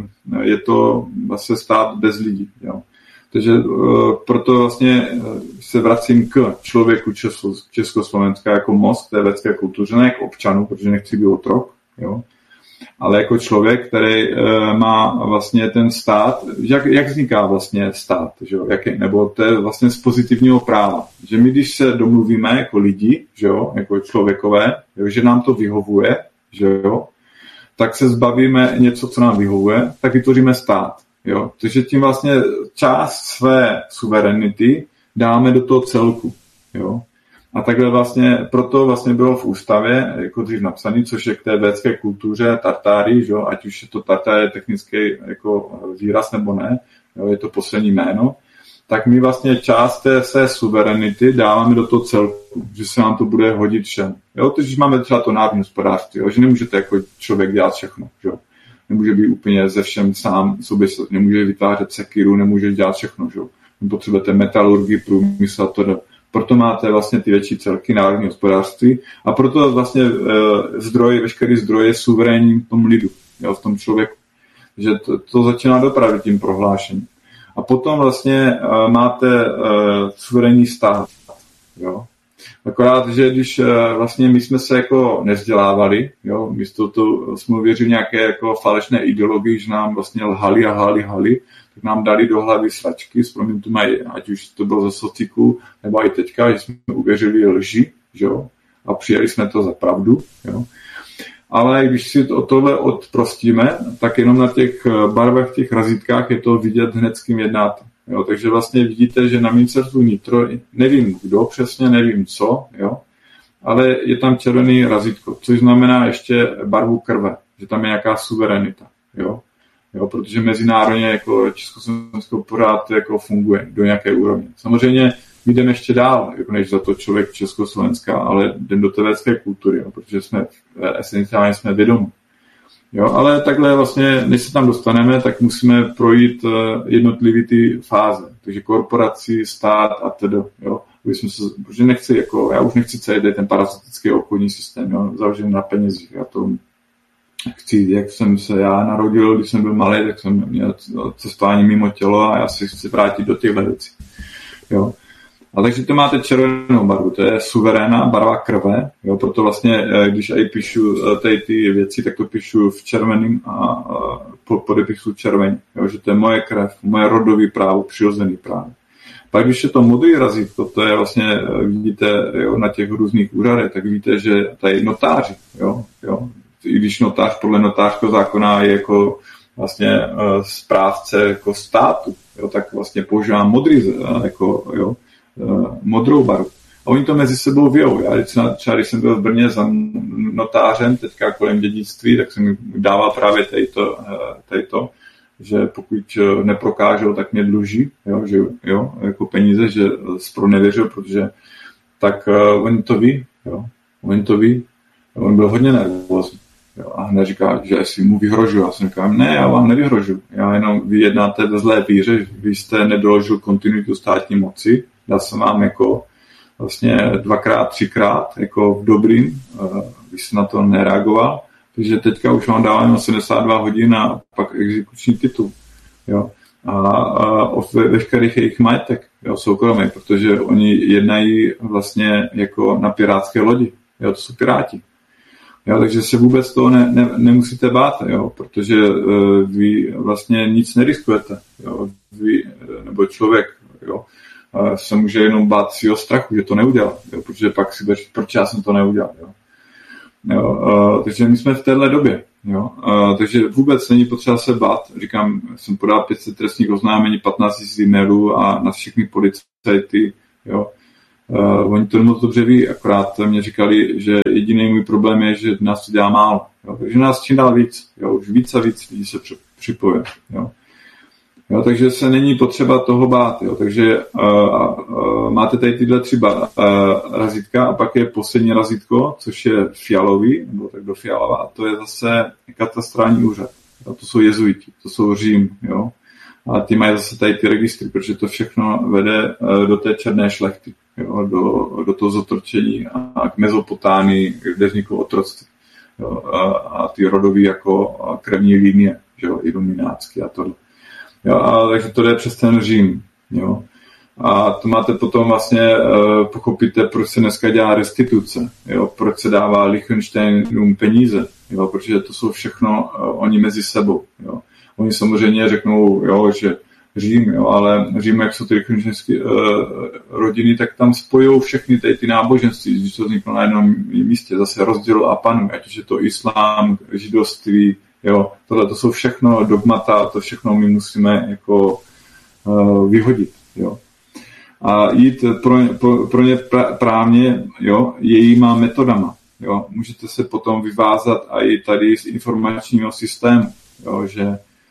je to vlastně stát bez lidí, jo. Takže uh, proto vlastně se vracím k člověku Česko, Československa jako most té vědecké kultuře, ne jako občanu, protože nechci být otrok, jo? Ale jako člověk, který uh, má vlastně ten stát, jak, jak vzniká vlastně stát, že jo? Jak je, nebo to je vlastně z pozitivního práva. Že my, když se domluvíme jako lidi, že jo? Jako člověkové, jo? Že nám to vyhovuje, že jo? Tak se zbavíme něco, co nám vyhovuje, tak vytvoříme stát. Jo, takže tím vlastně část své suverenity dáme do toho celku. Jo. A takhle vlastně, proto vlastně bylo v ústavě, jako dřív napsaný, což je k té védské kultuře Tartári, jo, ať už je to Tartári technický jako výraz nebo ne, jo, je to poslední jméno, tak my vlastně část té své suverenity dáváme do toho celku, že se nám to bude hodit všem. Jo, takže máme třeba to národní hospodářství, jo, že nemůžete jako člověk dělat všechno. Jo. Nemůže být úplně ze všem sám sobě, nemůže vytvářet sekiru, nemůže dělat všechno, že? Potřebujete metalurgii, průmysl a to. Proto máte vlastně ty větší celky národní hospodářství a proto vlastně e, zdroj, veškerý zdroj je suverénním v tom lidu, jo, v tom člověku. Že to, to začíná dopravit tím prohlášením. A potom vlastně e, máte e, suverénní stát, jo. Akorát, že když vlastně my jsme se jako nevzdělávali, jo, místo to jsme uvěřili nějaké jako falešné ideologii, že nám vlastně lhali a lhali, lhali, tak nám dali do hlavy sračky, s proměnutím, ať už to bylo ze sociku, nebo i teďka, že jsme uvěřili lži, že jo, a přijali jsme to za pravdu, jo. Ale když si to, tohle odprostíme, tak jenom na těch barvách, těch razítkách je to vidět hned s kým jednáte. Jo, takže vlastně vidíte, že na ministerstvu vnitro, nevím kdo přesně, nevím co, jo, ale je tam červený razítko, což znamená ještě barvu krve, že tam je nějaká suverenita, jo, jo, protože mezinárodně jako Československo pořád jako funguje do nějaké úrovně. Samozřejmě my jdeme ještě dál, jako než za to člověk Československa, ale jdeme do té védské kultury, jo, protože jsme esenciálně jsme vědomí. Jo, ale takhle vlastně, než se tam dostaneme, tak musíme projít jednotlivý ty fáze. Takže korporaci, stát a tedy, jo. Se, protože nechci, jako, já už nechci celý ten parazitický obchodní systém, jo, založený na penězích. Já to chci, jak jsem se já narodil, když jsem byl malý, tak jsem měl cestování mimo tělo a já si chci vrátit do těchto věcí. Jo. A takže to máte červenou barvu, to je suverénná barva krve, jo, proto vlastně, když aj píšu tady ty věci, tak to píšu v červeným a podepíšu červený, jo, že to je moje krev, moje rodový právo, přirozený právo. Pak když je to modrý razítko, to je vlastně, vidíte, jo, na těch různých úřadech, tak víte, že tady notáři, jo, jo, i když notář podle notářského zákona je jako vlastně uh, správce jako státu, jo, tak vlastně používám modrý, jako, jo, modrou barvu. A oni to mezi sebou vějou. Já třeba, když jsem byl v Brně za notářem, teďka kolem dědictví, tak jsem mi dával právě tadyto, tadyto, že pokud neprokážou, tak mě dluží, jo, že jo, jako peníze, že zpronevěřil, protože tak uh, oni to ví, jo, oni to ví. On byl hodně nervózní. Jo, a hned říká, že si mu vyhrožuju. Já jsem říkal, ne, já vám nevyhrožuju. Já jenom vy jednáte ve zlé víře, vy jste nedoložil kontinuitu státní moci, dal jsem vám jako vlastně dvakrát, třikrát jako v dobrým, vy jste na to nereagoval Takže teďka už vám dáváme sedmdesát dva hodin a pak exekuční titul. Jo. A, a o ve, veškerých jejich majetek, jo, soukromý, protože oni jednají vlastně jako na pirátské lodi. Jo, to jsou piráti. Jo, takže se vůbec toho ne, ne, nemusíte bát, jo, protože uh, vy vlastně nic neriskujete. Jo, vy, nebo člověk jo, uh, se může jenom bát svého strachu, že to neudělá, jo, protože pak si bude, proč já jsem to neudělal. Jo. Jo, uh, takže my jsme v téhle době. Jo, uh, takže vůbec není potřeba se bát. Říkám, jsem podal pět set trestních oznámení, patnáct tisíc e-mailů a na všechny policajty. Jo. Uh, oni to moc dobře ví, akorát mě říkali, že jediný můj problém je, že nás to dělá málo. Jo. Takže nás čím dál víc. Jo. Už víc a víc lidí se připojuje. Jo. Jo, takže se není potřeba toho bát. Jo. Takže uh, uh, máte tady tyhle tři uh, razítka a pak je poslední razítko, což je fialový, nebo tak do fialová, a to je zase katastrální úřad. Jo. To jsou jezuiti, to jsou Řím. Jo. A ty mají zase tady ty registry, protože to všechno vede uh, do té černé šlechty, jo, do, do toho zotročení a k Mezopotánii, kde vzniklo otroctví. Jo. A, a ty rodový jako krevní linie, jo, iluminácky a tohle. Jo, a takže to jde přes ten Řím. Jo. A to máte potom vlastně, uh, pochopíte, proč se dneska dělá restituce, jo, proč se dává Liechtensteinům peníze, jo, protože to jsou všechno uh, oni mezi sebou. Jo. Oni samozřejmě řeknou, jo, že Řím, jo, ale Řím, jak jsou ty liechtenštejnské uh, rodiny, tak tam spojou všechny ty, ty náboženství, když to vzniklo na jednom místě, zase rozděl a panu, ať už je to islám, židovství, jo, tohle to jsou všechno dogmata, to všechno my musíme jako uh, vyhodit, jo. A jít pro, pro, pro ně právně, jo, jejíma metodama, jo. Můžete se potom vyvázat a i tady z informačního systému, jo, že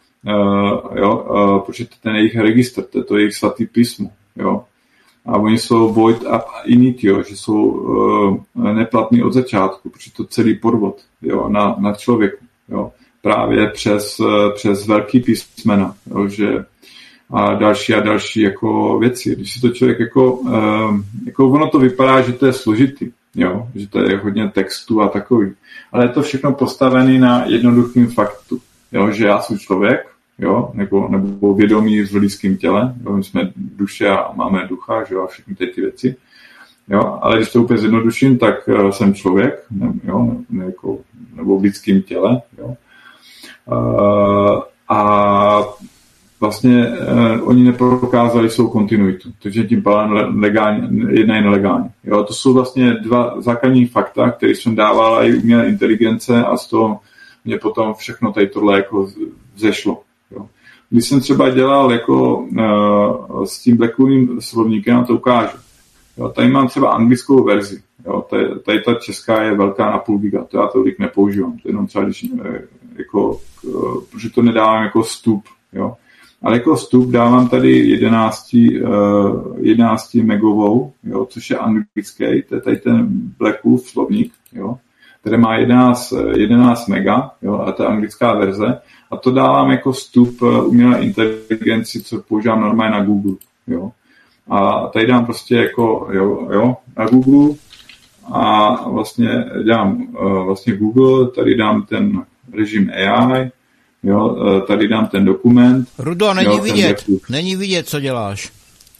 uh, jo, uh, protože ten jejich registr, to, to je jejich svatý písmo, jo. A oni jsou void ab initio, že jsou uh, neplatní od začátku, protože to celý podvod, jo, na, na člověku, jo. Právě přes, přes velký písmena, jo, že a další a další jako věci. Když si to člověk jako, jako ono to vypadá, že to je složitý, jo, že to je hodně textu a takový, ale je to všechno postavené na jednoduchým faktu, jo, že já jsem člověk, jo, nebo, nebo vědomí v lidském těle, jo, my jsme duše a máme ducha, že jo, a všechny ty, ty věci, jo, ale když to úplně zjednoduším, tak jsem člověk, ne, jo, ne, jako, nebo v lidském těle, jo. Uh, a vlastně uh, oni neprokázali svou kontinuitu, takže tím pádem legálně, jednají nelegálně. Jo, to jsou vlastně dva základní fakta, které jsem dával i umělé inteligence a z toho mě potom všechno tady tohle jako vzešlo. Jo. Když jsem třeba dělal jako uh, s tím Blackovým slovníkem, já to ukážu. Jo, tady mám třeba anglickou verzi. Jo, tady, tady ta česká je velká na půl giga, to já tolik nepoužívám, to jenom třeba když jako, protože to nedávám jako vstup, jo. Ale jako vstup dávám tady jedenáct megovou, jo, což je anglický, to je tady ten Blackwood slovník, jo, který má jedenáct, jedenáct mega, jo, a to je anglická verze, a to dávám jako vstup umělé inteligenci, co používám normálně na Google, jo. A tady dám prostě jako, jo, jo, na Google a vlastně dám vlastně Google, tady dám ten režim A I, jo, tady dám ten dokument. Rudo, není jo, vidět, není vidět, co děláš.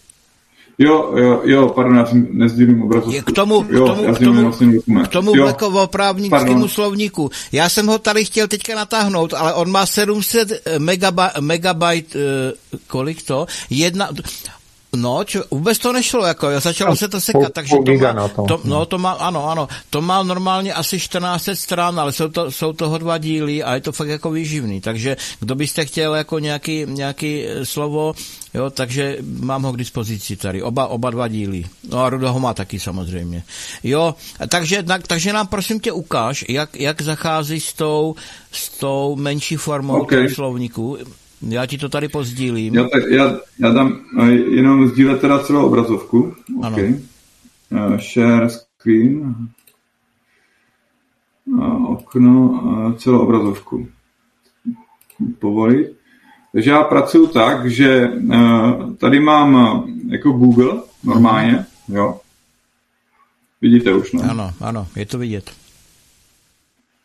Jo, jo, jo, pardon, já jsem nezdílím obrazovku. K tomu, jo, k tomu, já k tomu, vlastně dokument. K tomu Blackovo-právnickému slovníku. Já jsem ho tady chtěl teďka natáhnout, ale on má sedm set megabajt, kolik to? Jedna... No, čo, vůbec to nešlo, jako, začalo se to sekat, takže to má, to, no, to má, ano, ano, to má normálně asi čtrnáct set stran, ale jsou to, jsou toho dva díly a je to fakt jako výživný, takže kdo byste chtěl jako nějaký, nějaký slovo, jo, takže mám ho k dispozici tady, oba, oba dva díly, no a Rudo ho má taky samozřejmě, jo, takže, takže nám prosím tě ukáž, jak, jak zachází s tou, s tou menší formou okay. slovníku. Já ti to tady pozdílím. Já, tak, já, já dám jenom sdílet teda celou obrazovku. Okay. Uh, share screen. Uh, okno, uh, celou obrazovku. Povolit. Takže já pracuji tak, že uh, tady mám uh, jako Google normálně. Uh-huh. Jo. Vidíte už, ne? Ano, ano, je to vidět.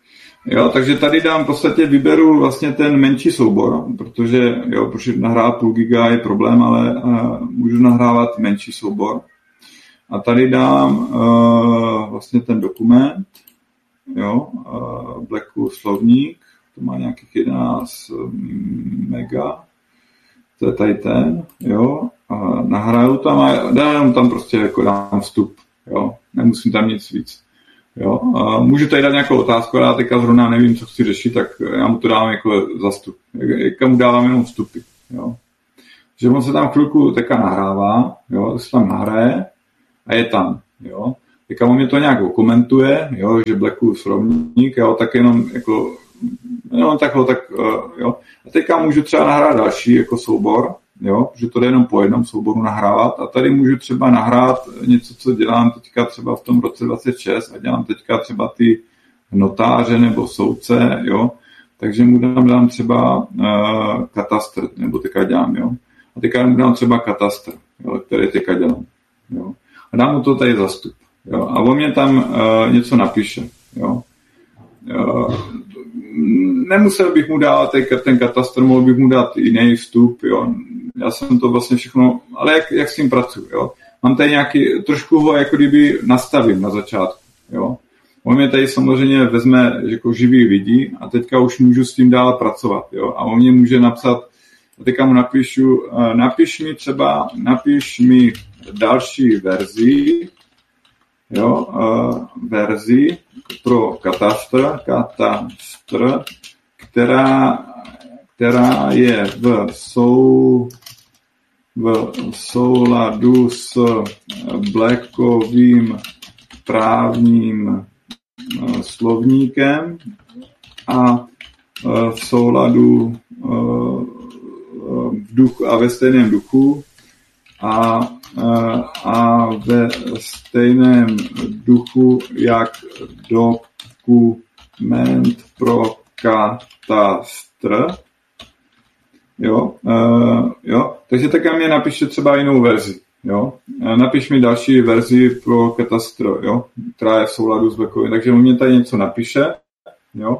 Jo, takže tady dám v podstatě vyberu vlastně ten menší soubor, protože, jo, protože nahrát půl giga je problém, ale uh, můžu nahrávat menší soubor. A tady dám uh, vlastně ten dokument, jo, uh, Blacku slovník, to má nějakých jedenáct mega, to je tady ten, jo, a nahraju tam a dám tam prostě jako dám vstup, jo, nemusím tam nic víc. Jo, a můžu tady dát nějakou otázku, ale já teďka zrovna nevím, co chci řešit, tak já mu to dám jako za vstup. Jaká mu dávám jenom vstupy, jo. Že on se tam chvilku teďka nahrává, jo, se tam nahraje a je tam, jo. Teďka on mě to nějak komentuje, jo, že Blacku srovník, jo, tak jenom jako, jenom takhle, tak, jo. A teďka můžu třeba nahrát další jako soubor, jo, že to jde jenom po jednom souboru nahrávat a tady můžu třeba nahrát něco, co dělám teďka třeba v tom roce dvacet šest a dělám teďka třeba ty notáře nebo soudce, jo, takže mu dám, dám třeba uh, katastr, nebo teďka dělám, jo, a teďka mu dám třeba katastr, jo, který teďka dělám, jo, a dám mu to tady zastup, jo, a on mě tam uh, něco napíše, jo, uh, nemusel bych mu dát ten katastr, mohl bych mu dát jiný vstup, jo. Já jsem to vlastně všechno, ale jak, jak s tím pracuji, jo. Mám tady nějaký, trošku ho jako kdyby nastavím na začátku, jo. On mě tady samozřejmě vezme jako živý lidi a teďka už můžu s tím dál pracovat, jo. A on mě může napsat, a teďka mu napíšu, napiš mi třeba, napiš mi další verzi, jo, verzi pro katastr, katastr, která, která je v, sou, v souladu s Blackovým právním slovníkem a v souladu v duchu a ve stejném duchu a, a ve stejném duchu jak dokument pro katastr. Jo, uh, jo, takže taky mě napište třeba jinou verzi. Jo, napiš mi další verzi pro katastr, jo, která je v souladu s Blackovým. Takže on mě tady něco napíše, jo.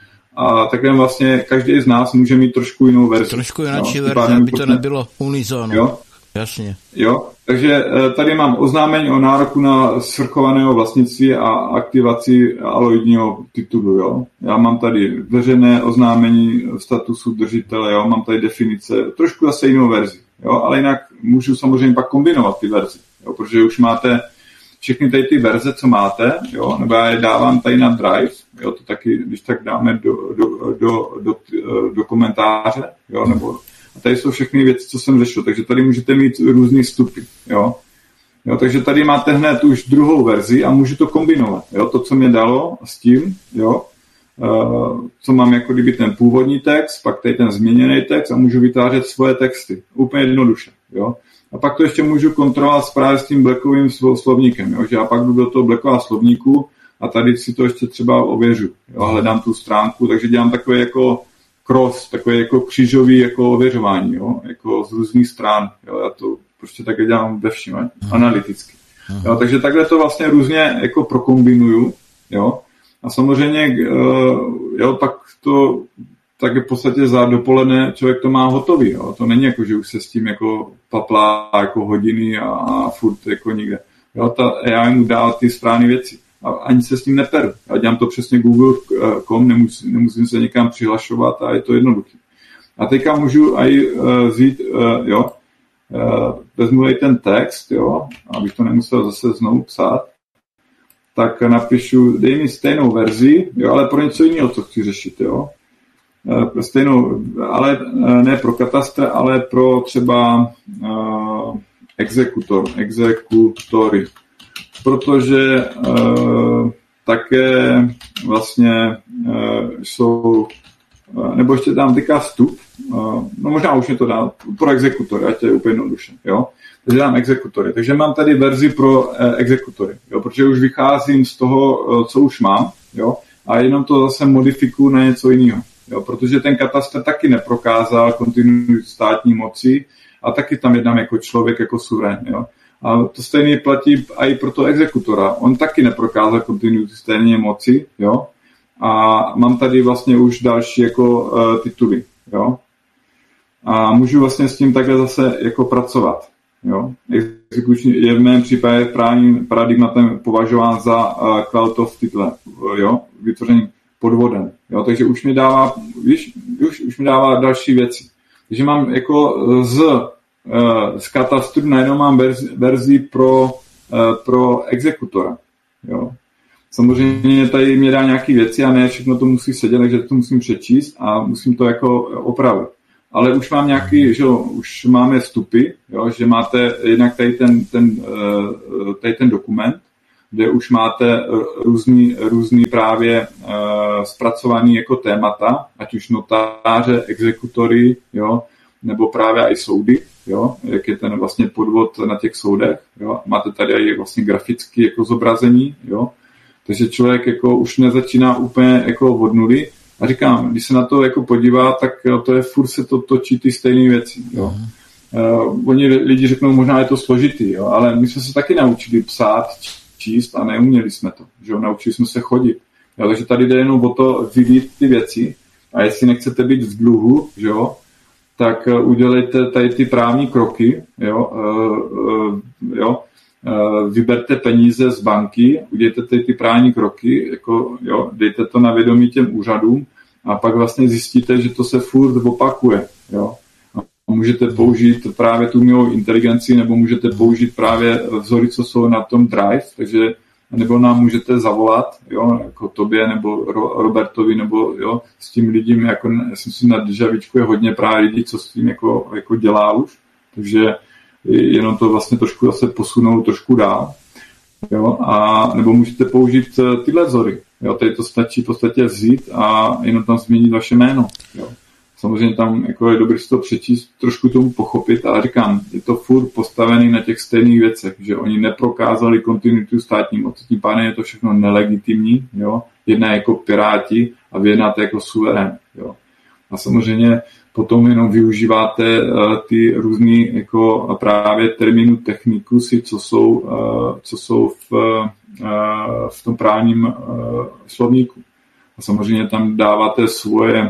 A takhle vlastně každý z nás může mít trošku jinou verzi. Trošku jináčí verzi, aby to nebylo unizono. Jo. Jasně. Jo, takže tady mám oznámení o nároku na svrchovaného vlastnictví a aktivaci aloidního titulu, jo. Já mám tady veřejné oznámení statusu držitele, jo, mám tady definice, trošku zase jinou verzi, jo, ale jinak můžu samozřejmě pak kombinovat ty verzi, jo, protože už máte všechny tady ty verze, co máte, jo, nebo já je dávám tady na Drive, jo, to taky, když tak dáme do, do, do, do, do komentáře, jo, nebo a tady jsou všechny věci, co jsem řešil, takže tady můžete mít různý vstupy, jo. Jo, takže tady máte hned už druhou verzi a můžu to kombinovat, jo, to, co mě dalo s tím, jo, uh, co mám jako kdyby ten původní text, pak tady ten změněný text a můžu vytvářet svoje texty, úplně jednoduše, jo. A pak to ještě můžu kontrolovat právě s tím Blackovým slovníkem, jo, že já pak jdu do toho Blackova slovníku a tady si to ještě třeba ověřu, jo, hledám tu stránku, takže dělám takové jako cross, takové jako křížový jako ověřování, jo, jako z různých stran, jo, já to prostě také dělám ve všem, analyticky. Jo, takže takhle to vlastně různě jako prokombinuju, jo, a samozřejmě, jo, pak to tak v podstatě za dopoledne člověk to má hotový, jo, to není jako, že už se s tím jako paplá jako hodiny a, a furt jako nikde, jo, ta, já mu dám ty správné věci. A ani se s tím neperu. Já dělám to přesně google tečka com, nemusím, nemusím se někam přihlašovat a je to jednoduché. A teďka můžu aj uh, vzít, uh, jo, uh, vezmu ten text, jo, abych to nemusel zase znovu psát, tak napíšu, dej mi stejnou verzi, jo, ale pro něco jiného, co chci řešit, jo. Uh, stejnou, ale uh, ne pro katastr, ale pro třeba uh, exekutor, exekutory. Protože uh, také vlastně uh, jsou, uh, nebo ještě dám teďka vstup, uh, no možná už mě to dá, pro exekutory, ať je úplně jednoduše, jo. Takže dám exekutory. Takže mám tady verzi pro uh, exekutory, jo, protože už vycházím z toho, uh, co už mám, jo, a jenom to zase modifikuju na něco jiného, jo, protože ten katastr taky neprokázal kontinuitu státní moci a taky tam jednám jako člověk, jako suverén, jo. A to stejně platí i pro toho exekutora. On taky neprokázal kontinuitu stejné moci, jo. a mám tady vlastně už další jako uh, tituly, jo. A můžu vlastně s tím takhle zase jako pracovat, jo. Exekuční je v mém případě právním paradigmatem považován za uh, cloud of title, jo, vytvoření podvodem, jo, takže už mi dává, víš, už, už mi dává další věci. Takže mám jako z, z katastru najednou mám verzi, verzi pro, pro exekutora. Jo. Samozřejmě tady mě dá nějaké věci a ne všechno to musí sedět, takže to musím přečíst a musím to jako opravit. Ale už mám nějaký, že jo, už máme vstupy, jo, že máte jednak tady ten, ten, tady ten dokument, kde už máte různý, různý právě uh, zpracovaný jako témata, ať už notáře, exekutory, jo, nebo právě i soudy, jo, jak je ten vlastně podvod na těch soudech, jo. Máte tady i vlastně grafické jako zobrazení, jo. Takže člověk jako už nezačíná úplně jako od nuly a říkám, když se na to jako podívá, tak jo, to je furt se to točí ty stejné věci, jo. Uh, oni lidi řeknou, možná je to složitý, jo, ale my jsme se taky naučili psát, číst a neuměli jsme to, že jo, naučili jsme se chodit. Jo, takže tady jde jenom o to vylít ty věci a jestli nechcete být v dluhu, že jo, tak udělejte tady ty právní kroky, jo, uh, uh, jo, uh, vyberte peníze z banky, udělejte tady ty právní kroky, jako, jo, dejte to na vědomí těm úřadům a pak vlastně zjistíte, že to se furt opakuje, jo. Můžete použít právě tu umělou inteligenci, nebo můžete použít právě vzory, co jsou na tom Drive, takže nebo nám můžete zavolat, jo, jako tobě, nebo Robertovi, nebo jo, s tím lidím, jako já si myslím, na Državičku je hodně právě lidí, co s tím jako, jako dělá už, takže jenom to vlastně trošku zase posunou trošku dál, jo, a nebo můžete použít tyhle vzory, jo, tady to stačí v podstatě vzít a jenom tam změnit vaše jméno, jo. Samozřejmě tam jako je dobré si to přečíst, trošku tomu pochopit, ale říkám, je to furt postavený na těch stejných věcech, že oni neprokázali kontinuitu státní moci, tím pádem je to všechno nelegitimní, jo, jedná jako piráti a vy jednáte jako suverén, jo. A samozřejmě potom jenom využíváte uh, ty různý jako právě termínu technikusy, co jsou, uh, co jsou v, uh, v tom právním uh, slovníku. A samozřejmě tam dáváte svoje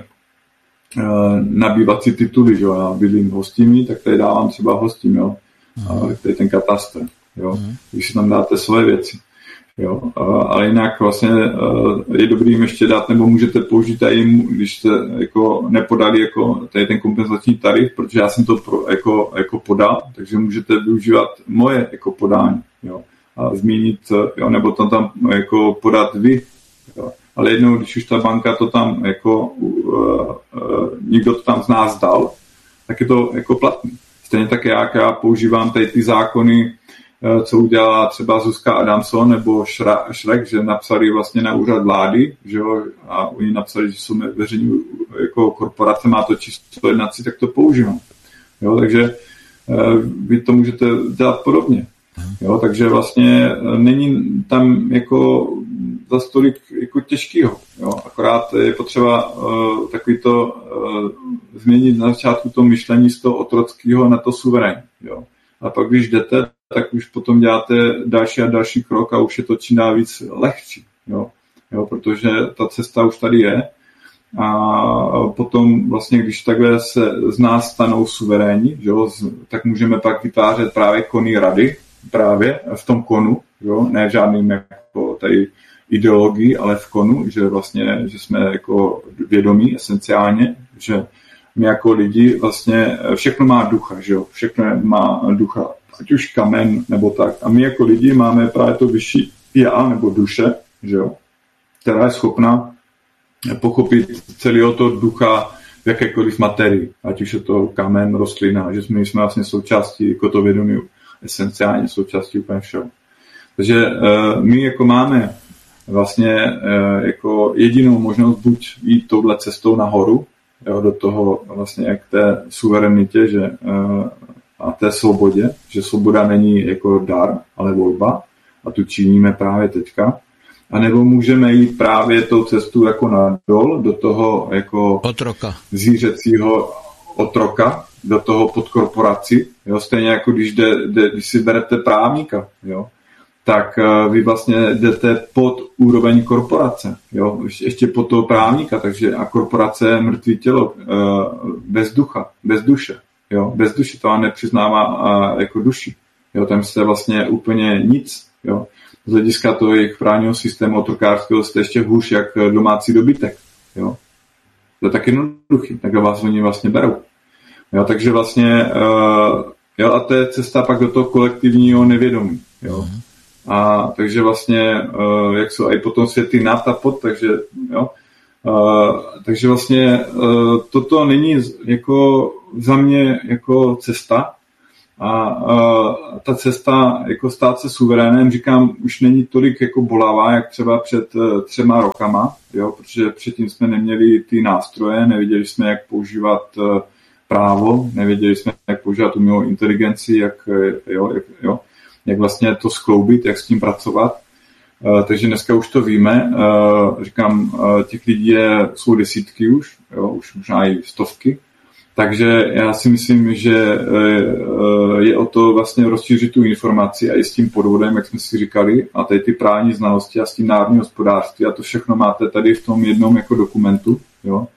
nabývací tituly, že jo, já bydlím hostinný, tak tady dávám třeba hostin, jo, a tady ten katastr, jo, když si tam dáte svoje věci, jo, ale jinak vlastně je dobrý jim ještě dát, nebo můžete použít tady, když jste jako nepodali jako tady ten kompenzační tarif, protože já jsem to pro, jako, jako podal, takže můžete využívat moje jako podání, jo, a zmínit, jo, nebo to tam jako podat vy, jo. Ale jednou, když už ta banka to tam jako uh, uh, někdo to tam z nás dal, tak je to jako platný. Stejně tak jak já používám tady ty zákony, uh, co udělala třeba Zuzka Adamson nebo Šrek, že napsali vlastně na úřad vlády, že jo, a oni napsali, že jsou veřejní jako korporace, má to číslo jednací, tak to používám. Jo, takže uh, vy to můžete dělat podobně. Jo, takže vlastně není tam jako za stolik jako těžkýho. Jo. Akorát je potřeba uh, takový to uh, změnit na začátku to myšlení z toho otrockého na to suverén. Jo. A pak když jdete, tak už potom děláte další a další krok a už je to čím dál víc lehčí. Jo. Jo, protože ta cesta už tady je. A potom vlastně, když takhle se z nás stanou suverénní, jo, tak můžeme pak vytvářet právě konný rady, právě v tom konu, jo, ne v žádným jako tady ideologii, ale v konu, že vlastně, že jsme jako vědomí esenciálně, že my jako lidi vlastně, všechno má ducha, že jo, všechno má ducha, ať už kamen nebo tak. A my jako lidi máme právě to vyšší já nebo duše, že jo, která je schopna pochopit celého toho ducha v jakékoliv materii, ať už je to kamen, rostlina, že my jsme vlastně součástí jako to vědomí, esenciálně součástí úplně všeho. Takže uh, my jako máme vlastně uh, jako jedinou možnost buď jít touhle cestou nahoru, jo, do toho vlastně k té suverenitě, že, uh, a té svobodě, že svoboda není jako dar, ale volba, a tu činíme právě teďka. A nebo můžeme jít právě tou cestou jako nadol, do toho jako otroka. Zvířecího otroka, do toho podkorporaci, jo, stejně jako když, jde, jde, když si berete právníka, jo, tak vy vlastně jdete pod úroveň korporace, jo? Ještě pod toho právníka, takže a korporace je mrtvý tělo, bez ducha, bez duše, jo? Bez duše, to nepřiznává jako duši, jo? Tam jste vlastně úplně nic, jo? Z hlediska toho jejich právního systému otrokářského jste ještě hůř jak domácí dobytek, jo? To je tak jednoduchý, takhle vás oni vlastně berou, jo? Takže vlastně, jo, a to je cesta pak do toho kolektivního nevědomí, jo? A takže vlastně, uh, jak jsou i potom světy nad a pod, takže, jo, uh, takže vlastně uh, toto není jako za mě jako cesta a uh, ta cesta jako stát se suverénem, říkám, už není tolik jako bolavá, jak třeba před uh, třema rokama, jo, protože předtím jsme neměli ty nástroje, nevěděli jsme, jak používat uh, právo, nevěděli jsme, jak používat umělou inteligenci, jak, jo, jak, jo, jak vlastně to skloubit, jak s tím pracovat. Uh, takže dneska už to víme. Uh, říkám, uh, těch lidí je, jsou desítky už, jo, už možná i stovky. Takže já si myslím, že uh, je o to vlastně rozšířit tu informaci a i s tím podvodem, jak jsme si říkali, a tady ty právní znalosti a s tím národní hospodářství a to všechno máte tady v tom jednom jako dokumentu, jo,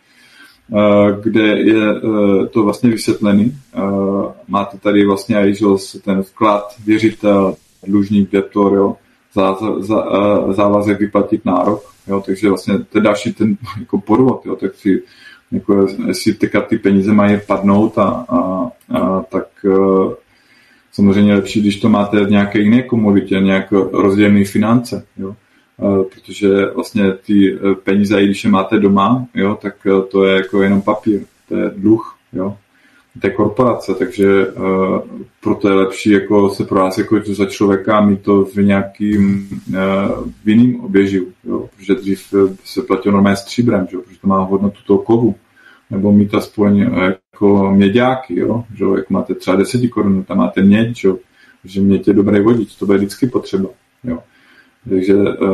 uh, kde je uh, to vlastně vysvětlený. Uh, máte tady vlastně i ten vklad, věřitel, dlužník, debtor, jo, zá, zá, závazek vyplatit nárok, jo, takže vlastně to je další ten jako podvod, jo, tak si, jako, jestli teďka ty peníze mají padnout a, a, a tak uh, samozřejmě lepší, když to máte v nějaké jiné komoditě, nějak rozdělené finance, jo, uh, protože vlastně ty peníze, i když je máte doma, jo, tak uh, to je jako jenom papír, to je dluh, jo, té korporace, takže uh, proto je lepší jako se pro vás jako za člověka mít to v nějakým uh, v jiným oběživu, jo? Protože dřív se platilo normálně stříbrem, že? Protože to má hodnotu toho kovu, nebo mít aspoň uh, jako měďáky, jo? Že? Jak máte třeba deset korun, tam máte měď, že, že měď je dobrý vodič, to bude vždycky potřeba, jo? Takže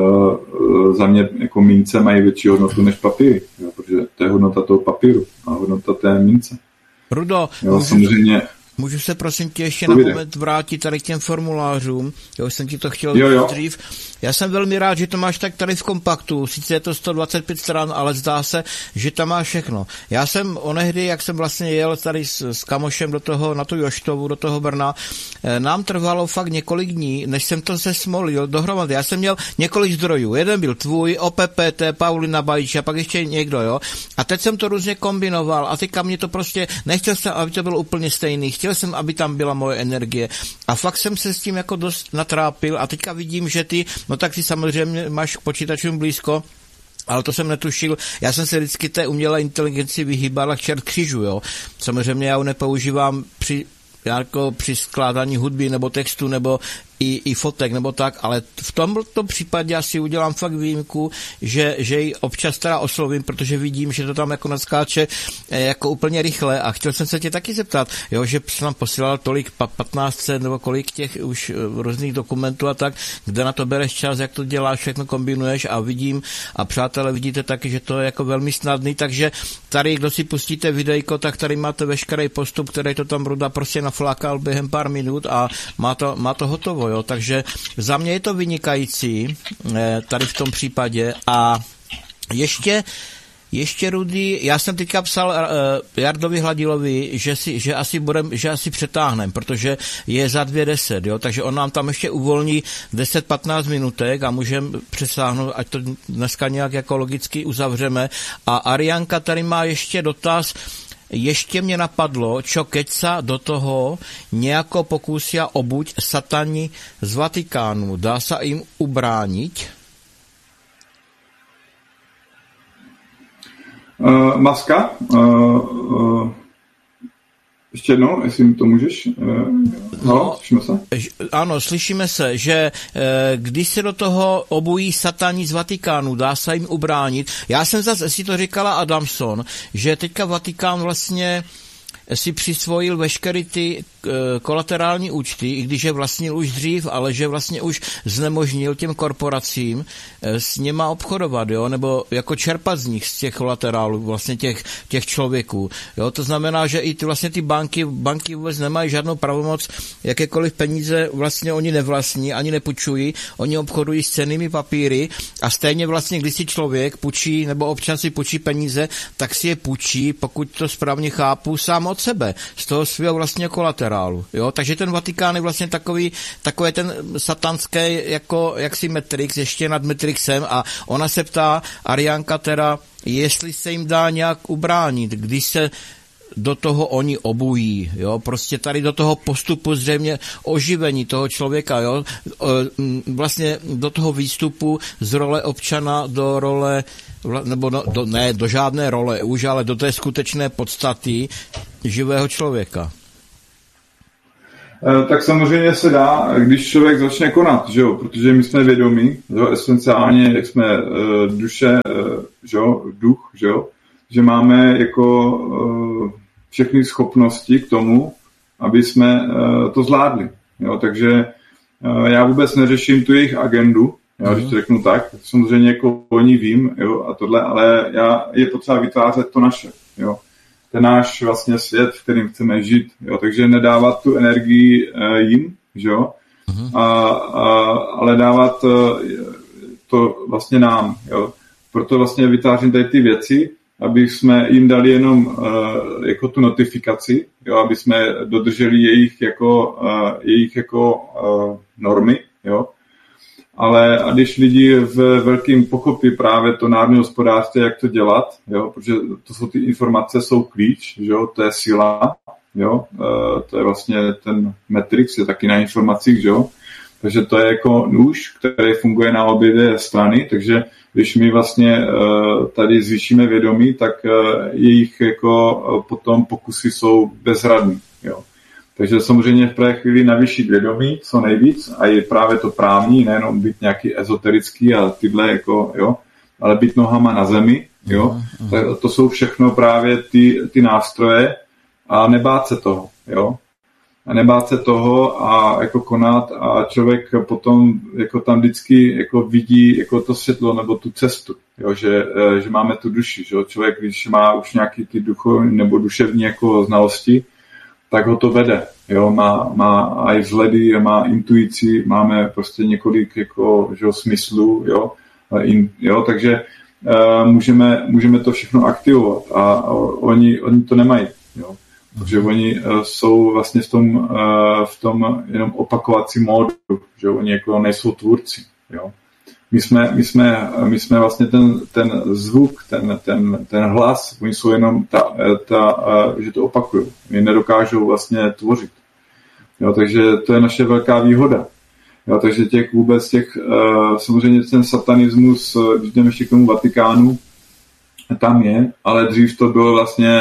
uh, za mě jako mince mají větší hodnotu než papíry, jo? Protože to je hodnota toho papíru a hodnota té mince. Rudo, jo, můžu, samozřejmě. můžu se prosím tě ještě na moment vrátit tady k těm formulářům, já už jsem ti to chtěl jo, jo. dřív. Já jsem velmi rád, že to máš tak tady v kompaktu, sice je to sto dvacet pět stran, ale zdá se, že tam máš všechno. Já jsem onehdy, jak jsem vlastně jel tady s, s kamošem do toho, na tu Joštovu, do toho Brna, nám trvalo fakt několik dní, než jsem to zesmolil dohromady. Já jsem měl několik zdrojů, jeden byl tvůj, O P P T, Paulina Bajič a pak ještě někdo, jo. A teď jsem to různě kombinoval a teďka mě to prostě, nechtěl jsem, aby to bylo úplně stejný, chtěl jsem, aby tam byla moje energie a fakt jsem se s tím jako dost natrápil a teďka vidím, že ty, no tak ty samozřejmě máš k počítačům blízko, ale to jsem netušil. Já jsem se vždycky té umělé inteligenci vyhýbal a čert křižu, jo. Samozřejmě já ho nepoužívám při jako při skládání hudby nebo textu nebo i, i fotek nebo tak, ale v tomto případě asi udělám fakt výjimku, že, že ji občas teda oslovím, protože vidím, že to tam jako naskáče jako úplně rychle a chtěl jsem se tě taky zeptat, jo, že jsem nám posílal tolik patnáct set nebo kolik těch už různých dokumentů a tak, kde na to bereš čas, jak to děláš, všechno kombinuješ a vidím a přátelé vidíte taky, že to je jako velmi snadný, takže tady, kdo si pustíte videjko, tak tady máte veškerý postup, který to tam Ruda prostě naflákal během pár minut a má to, má to hotovo, jo, takže za mě je to vynikající tady v tom případě a ještě Ještě, Rudy, já jsem teďka psal uh, Jardovi Hladilovi, že, si, že, asi budem, že asi přetáhnem, protože je za dvě deset, jo, takže on nám tam ještě uvolní deset patnáct minutek a můžeme přesáhnout, ať to dneska nějak jako logicky uzavřeme. A Arianka tady má ještě dotaz. Ještě mě napadlo, čo keď sa do toho nejako pokúsia obuť satani z Vatikánu. Dá sa im ubrániť? Uh, maska? Uh, uh, ještě jednou, jestli mi to můžeš? Uh, no, slyšíme se? Ano, slyšíme se, že uh, když se do toho obují satani z Vatikánu, dá se jim ubránit. Já jsem zase, si to říkala Adamson, že teďka Vatikán vlastně si přisvojil veškeré ty kolaterální účty, i když je vlastnil už dřív, ale že vlastně už znemožnil těm korporacím s něma obchodovat, jo, nebo jako čerpat z nich, z těch kolaterálů, vlastně těch, těch člověků. Jo, to znamená, že i ty vlastně ty banky, banky vůbec nemají žádnou pravomoc, jakékoliv peníze vlastně oni nevlastní, ani nepůjčují, oni obchodují s cennými papíry a stejně vlastně, když si člověk půjčí, nebo občan si půjčí peníze, tak si je půjčí, pokud to správně chápu, sám od sebe, z toho svého vlastně kolaterálu. Jo? Takže ten Vatikán je vlastně takový, takový ten satanský, jako jaksi Matrix, ještě nad Matrixem a ona se ptá, Ariánka teda, jestli se jim dá nějak ubránit, když se do toho oni obují, jo, prostě tady do toho postupu zřejmě oživení toho člověka, jo, vlastně do toho výstupu z role občana do role, nebo no, do, ne, do žádné role už, ale do té skutečné podstaty živého člověka. Tak samozřejmě se dá, když člověk začne konat, že jo, protože my jsme vědomí, že jo, esenciálně, jak jsme duše, že jo, duch, že jo, že máme jako všechny schopnosti k tomu, aby jsme to zvládli. Jo, takže já vůbec neřeším tu jejich agendu, jo, když to řeknu tak, samozřejmě jako oni vím, jo, a tohle, ale já je potřeba vytvářet to naše, jo. Ten náš vlastně svět, v kterým chceme žít, jo, takže nedávat tu energii jim, že jo, a, a, ale dávat to vlastně nám, jo. Proto vlastně vytvářím tady ty věci, aby jsme jim dali jenom uh, jako tu notifikaci, jo, aby jsme dodrželi jejich jako, uh, jejich jako uh, normy, jo. Ale a když lidi v velkým pochopí právě to národní hospodářství, jak to dělat, jo, protože to jsou ty informace, jsou klíč, jo, to je síla, jo, uh, to je vlastně ten Matrix, je taky na informacích, jo. Takže to je jako nůž, který funguje na obě dvě strany, takže když my vlastně tady zvýšíme vědomí, tak jejich jako potom pokusy jsou bezradný. Jo. Takže samozřejmě v první chvíli navýšit vědomí co nejvíc a je právě to právní, nejenom být nějaký ezoterický a tyhle jako, jo, ale být nohama na zemi. Jo. Tak to jsou všechno právě ty, ty nástroje a nebát se toho. Jo. A nebát se toho a jako konat a člověk potom jako tam vždycky jako vidí jako to světlo nebo tu cestu, jo, že, že máme tu duši, že člověk, když má už nějaký ty duchovní nebo duševní jako znalosti, tak ho to vede, jo, má, má aj vzhledy, má intuici, máme prostě několik jako, že, smyslů, jo, in, jo, takže uh, můžeme, můžeme to všechno aktivovat a, a oni, oni to nemají, jo. Protože oni uh, jsou vlastně v tom, uh, v tom jenom opakovacím módu, že oni jako nejsou tvůrci. Jo. My, jsme, my, jsme, my jsme vlastně ten, ten zvuk, ten, ten, ten hlas, oni jsou jenom ta, ta, uh, že to opakují. Oni nedokážou vlastně tvořit. Jo, takže to je naše velká výhoda. Jo, takže těch vůbec těch, uh, samozřejmě ten satanismus, když jdeme ještě k tomu Vatikánu, tam je, ale dřív to bylo vlastně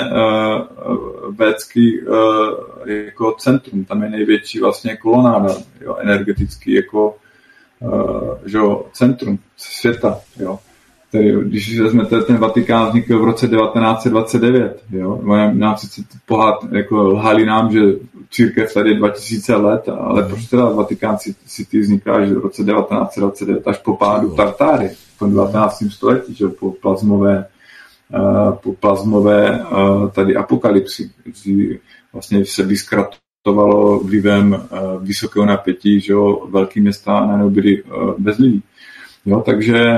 uh, védský uh, jako centrum, tam je největší vlastně kolonáda, jo, energetický jako uh, že jo, centrum světa, jo. Tedy, když vezmete ten Vatikán vznikl v roce devatenáct set dvacet devět, jo, nám sice pohát, jako lhali nám, že církev tady je dva tisíce let, ale proč teda Vatikán City vznikla až v roce devatenáct set dvacet devět, až po pádu Tartáry v tom devatenáctém století, že po plazmové po plazmové tady apokalypsy, kdy vlastně se vyskratovalo vlivem vysokého napětí, že jo, velký města najednou byly bez lidí. Jo, takže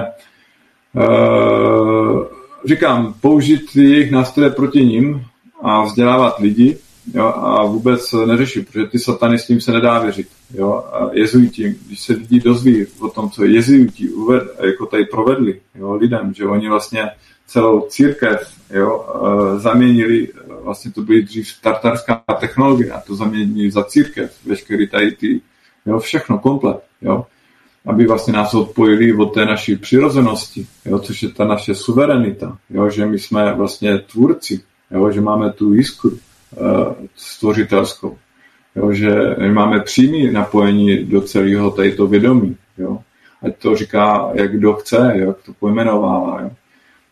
říkám, použít jejich nástroje proti nim a vzdělávat lidi, jo, a vůbec neřešit, protože ty satanistům se nedá věřit. Jo, a jezuiti, když se lidi dozví o tom, co jezuiti uved, jako tady provedli, jo, lidem, že oni vlastně celou církev, jo, zaměnili, vlastně to byly dřív tartarská technologie a to zaměnili za církev, veškerý tady ty, jo, všechno, komplet, jo, aby vlastně nás odpojili od té naší přirozenosti, jo, což je ta naše suverenita, jo, že my jsme vlastně tvůrci, jo, že máme tu jiskru uh, stvořitelskou, jo, že my máme přímé napojení do celého tadyto vědomí, jo, ať to říká, jak kdo chce, jak to pojmenovává, jo.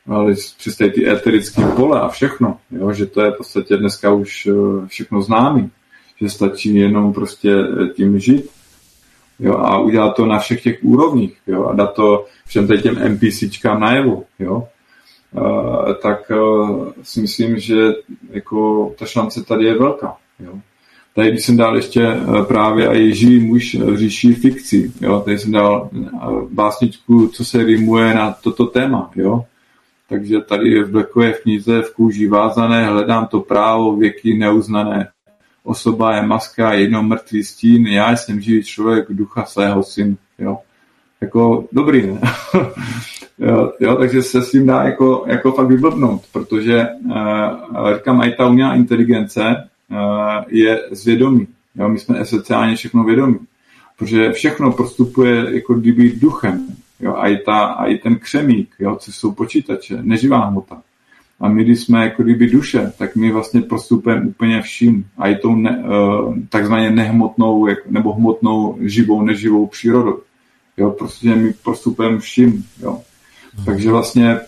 ale přestají ty eterické pole a všechno, jo, že to je v podstatě dneska už všechno známý, že stačí jenom prostě tím žít, jo, a udělat to na všech těch úrovních, jo, a dát to všem těm NPCčkám najevo, jo, uh, tak uh, si myslím, že jako ta šance tady je velká, jo. Tady, když jsem dal ještě uh, právě a Ježí muž říší fikci, jo, tady jsem dal uh, básničku, co se rýmuje na toto téma, jo. Takže tady v Blackové v knize v kůži vázané hledám to právo věky neuznané. Osoba je maska, jedno mrtvý stín, já jsem živý člověk, ducha svého syn. Jo. Jako dobrý, ne? jo, jo, takže se s tím dá jako, jako fakt vyblbnout, protože uh, říkám, i ta umělá inteligence uh, je zvědomí. Jo, my jsme esenciálně všechno vědomí, protože všechno prostupuje jako kdyby duchem. Jo, a, i ta, a i ten křemík, jo, co jsou počítače, neživá hmota. A my, když jsme jako kdyby duše, tak my vlastně prostupujeme úplně vším. A i tou ne, takzvaně nehmotnou, nebo hmotnou, živou, neživou přírodou. Jo, prostě my prostupujeme vším. Jo. Takže vlastně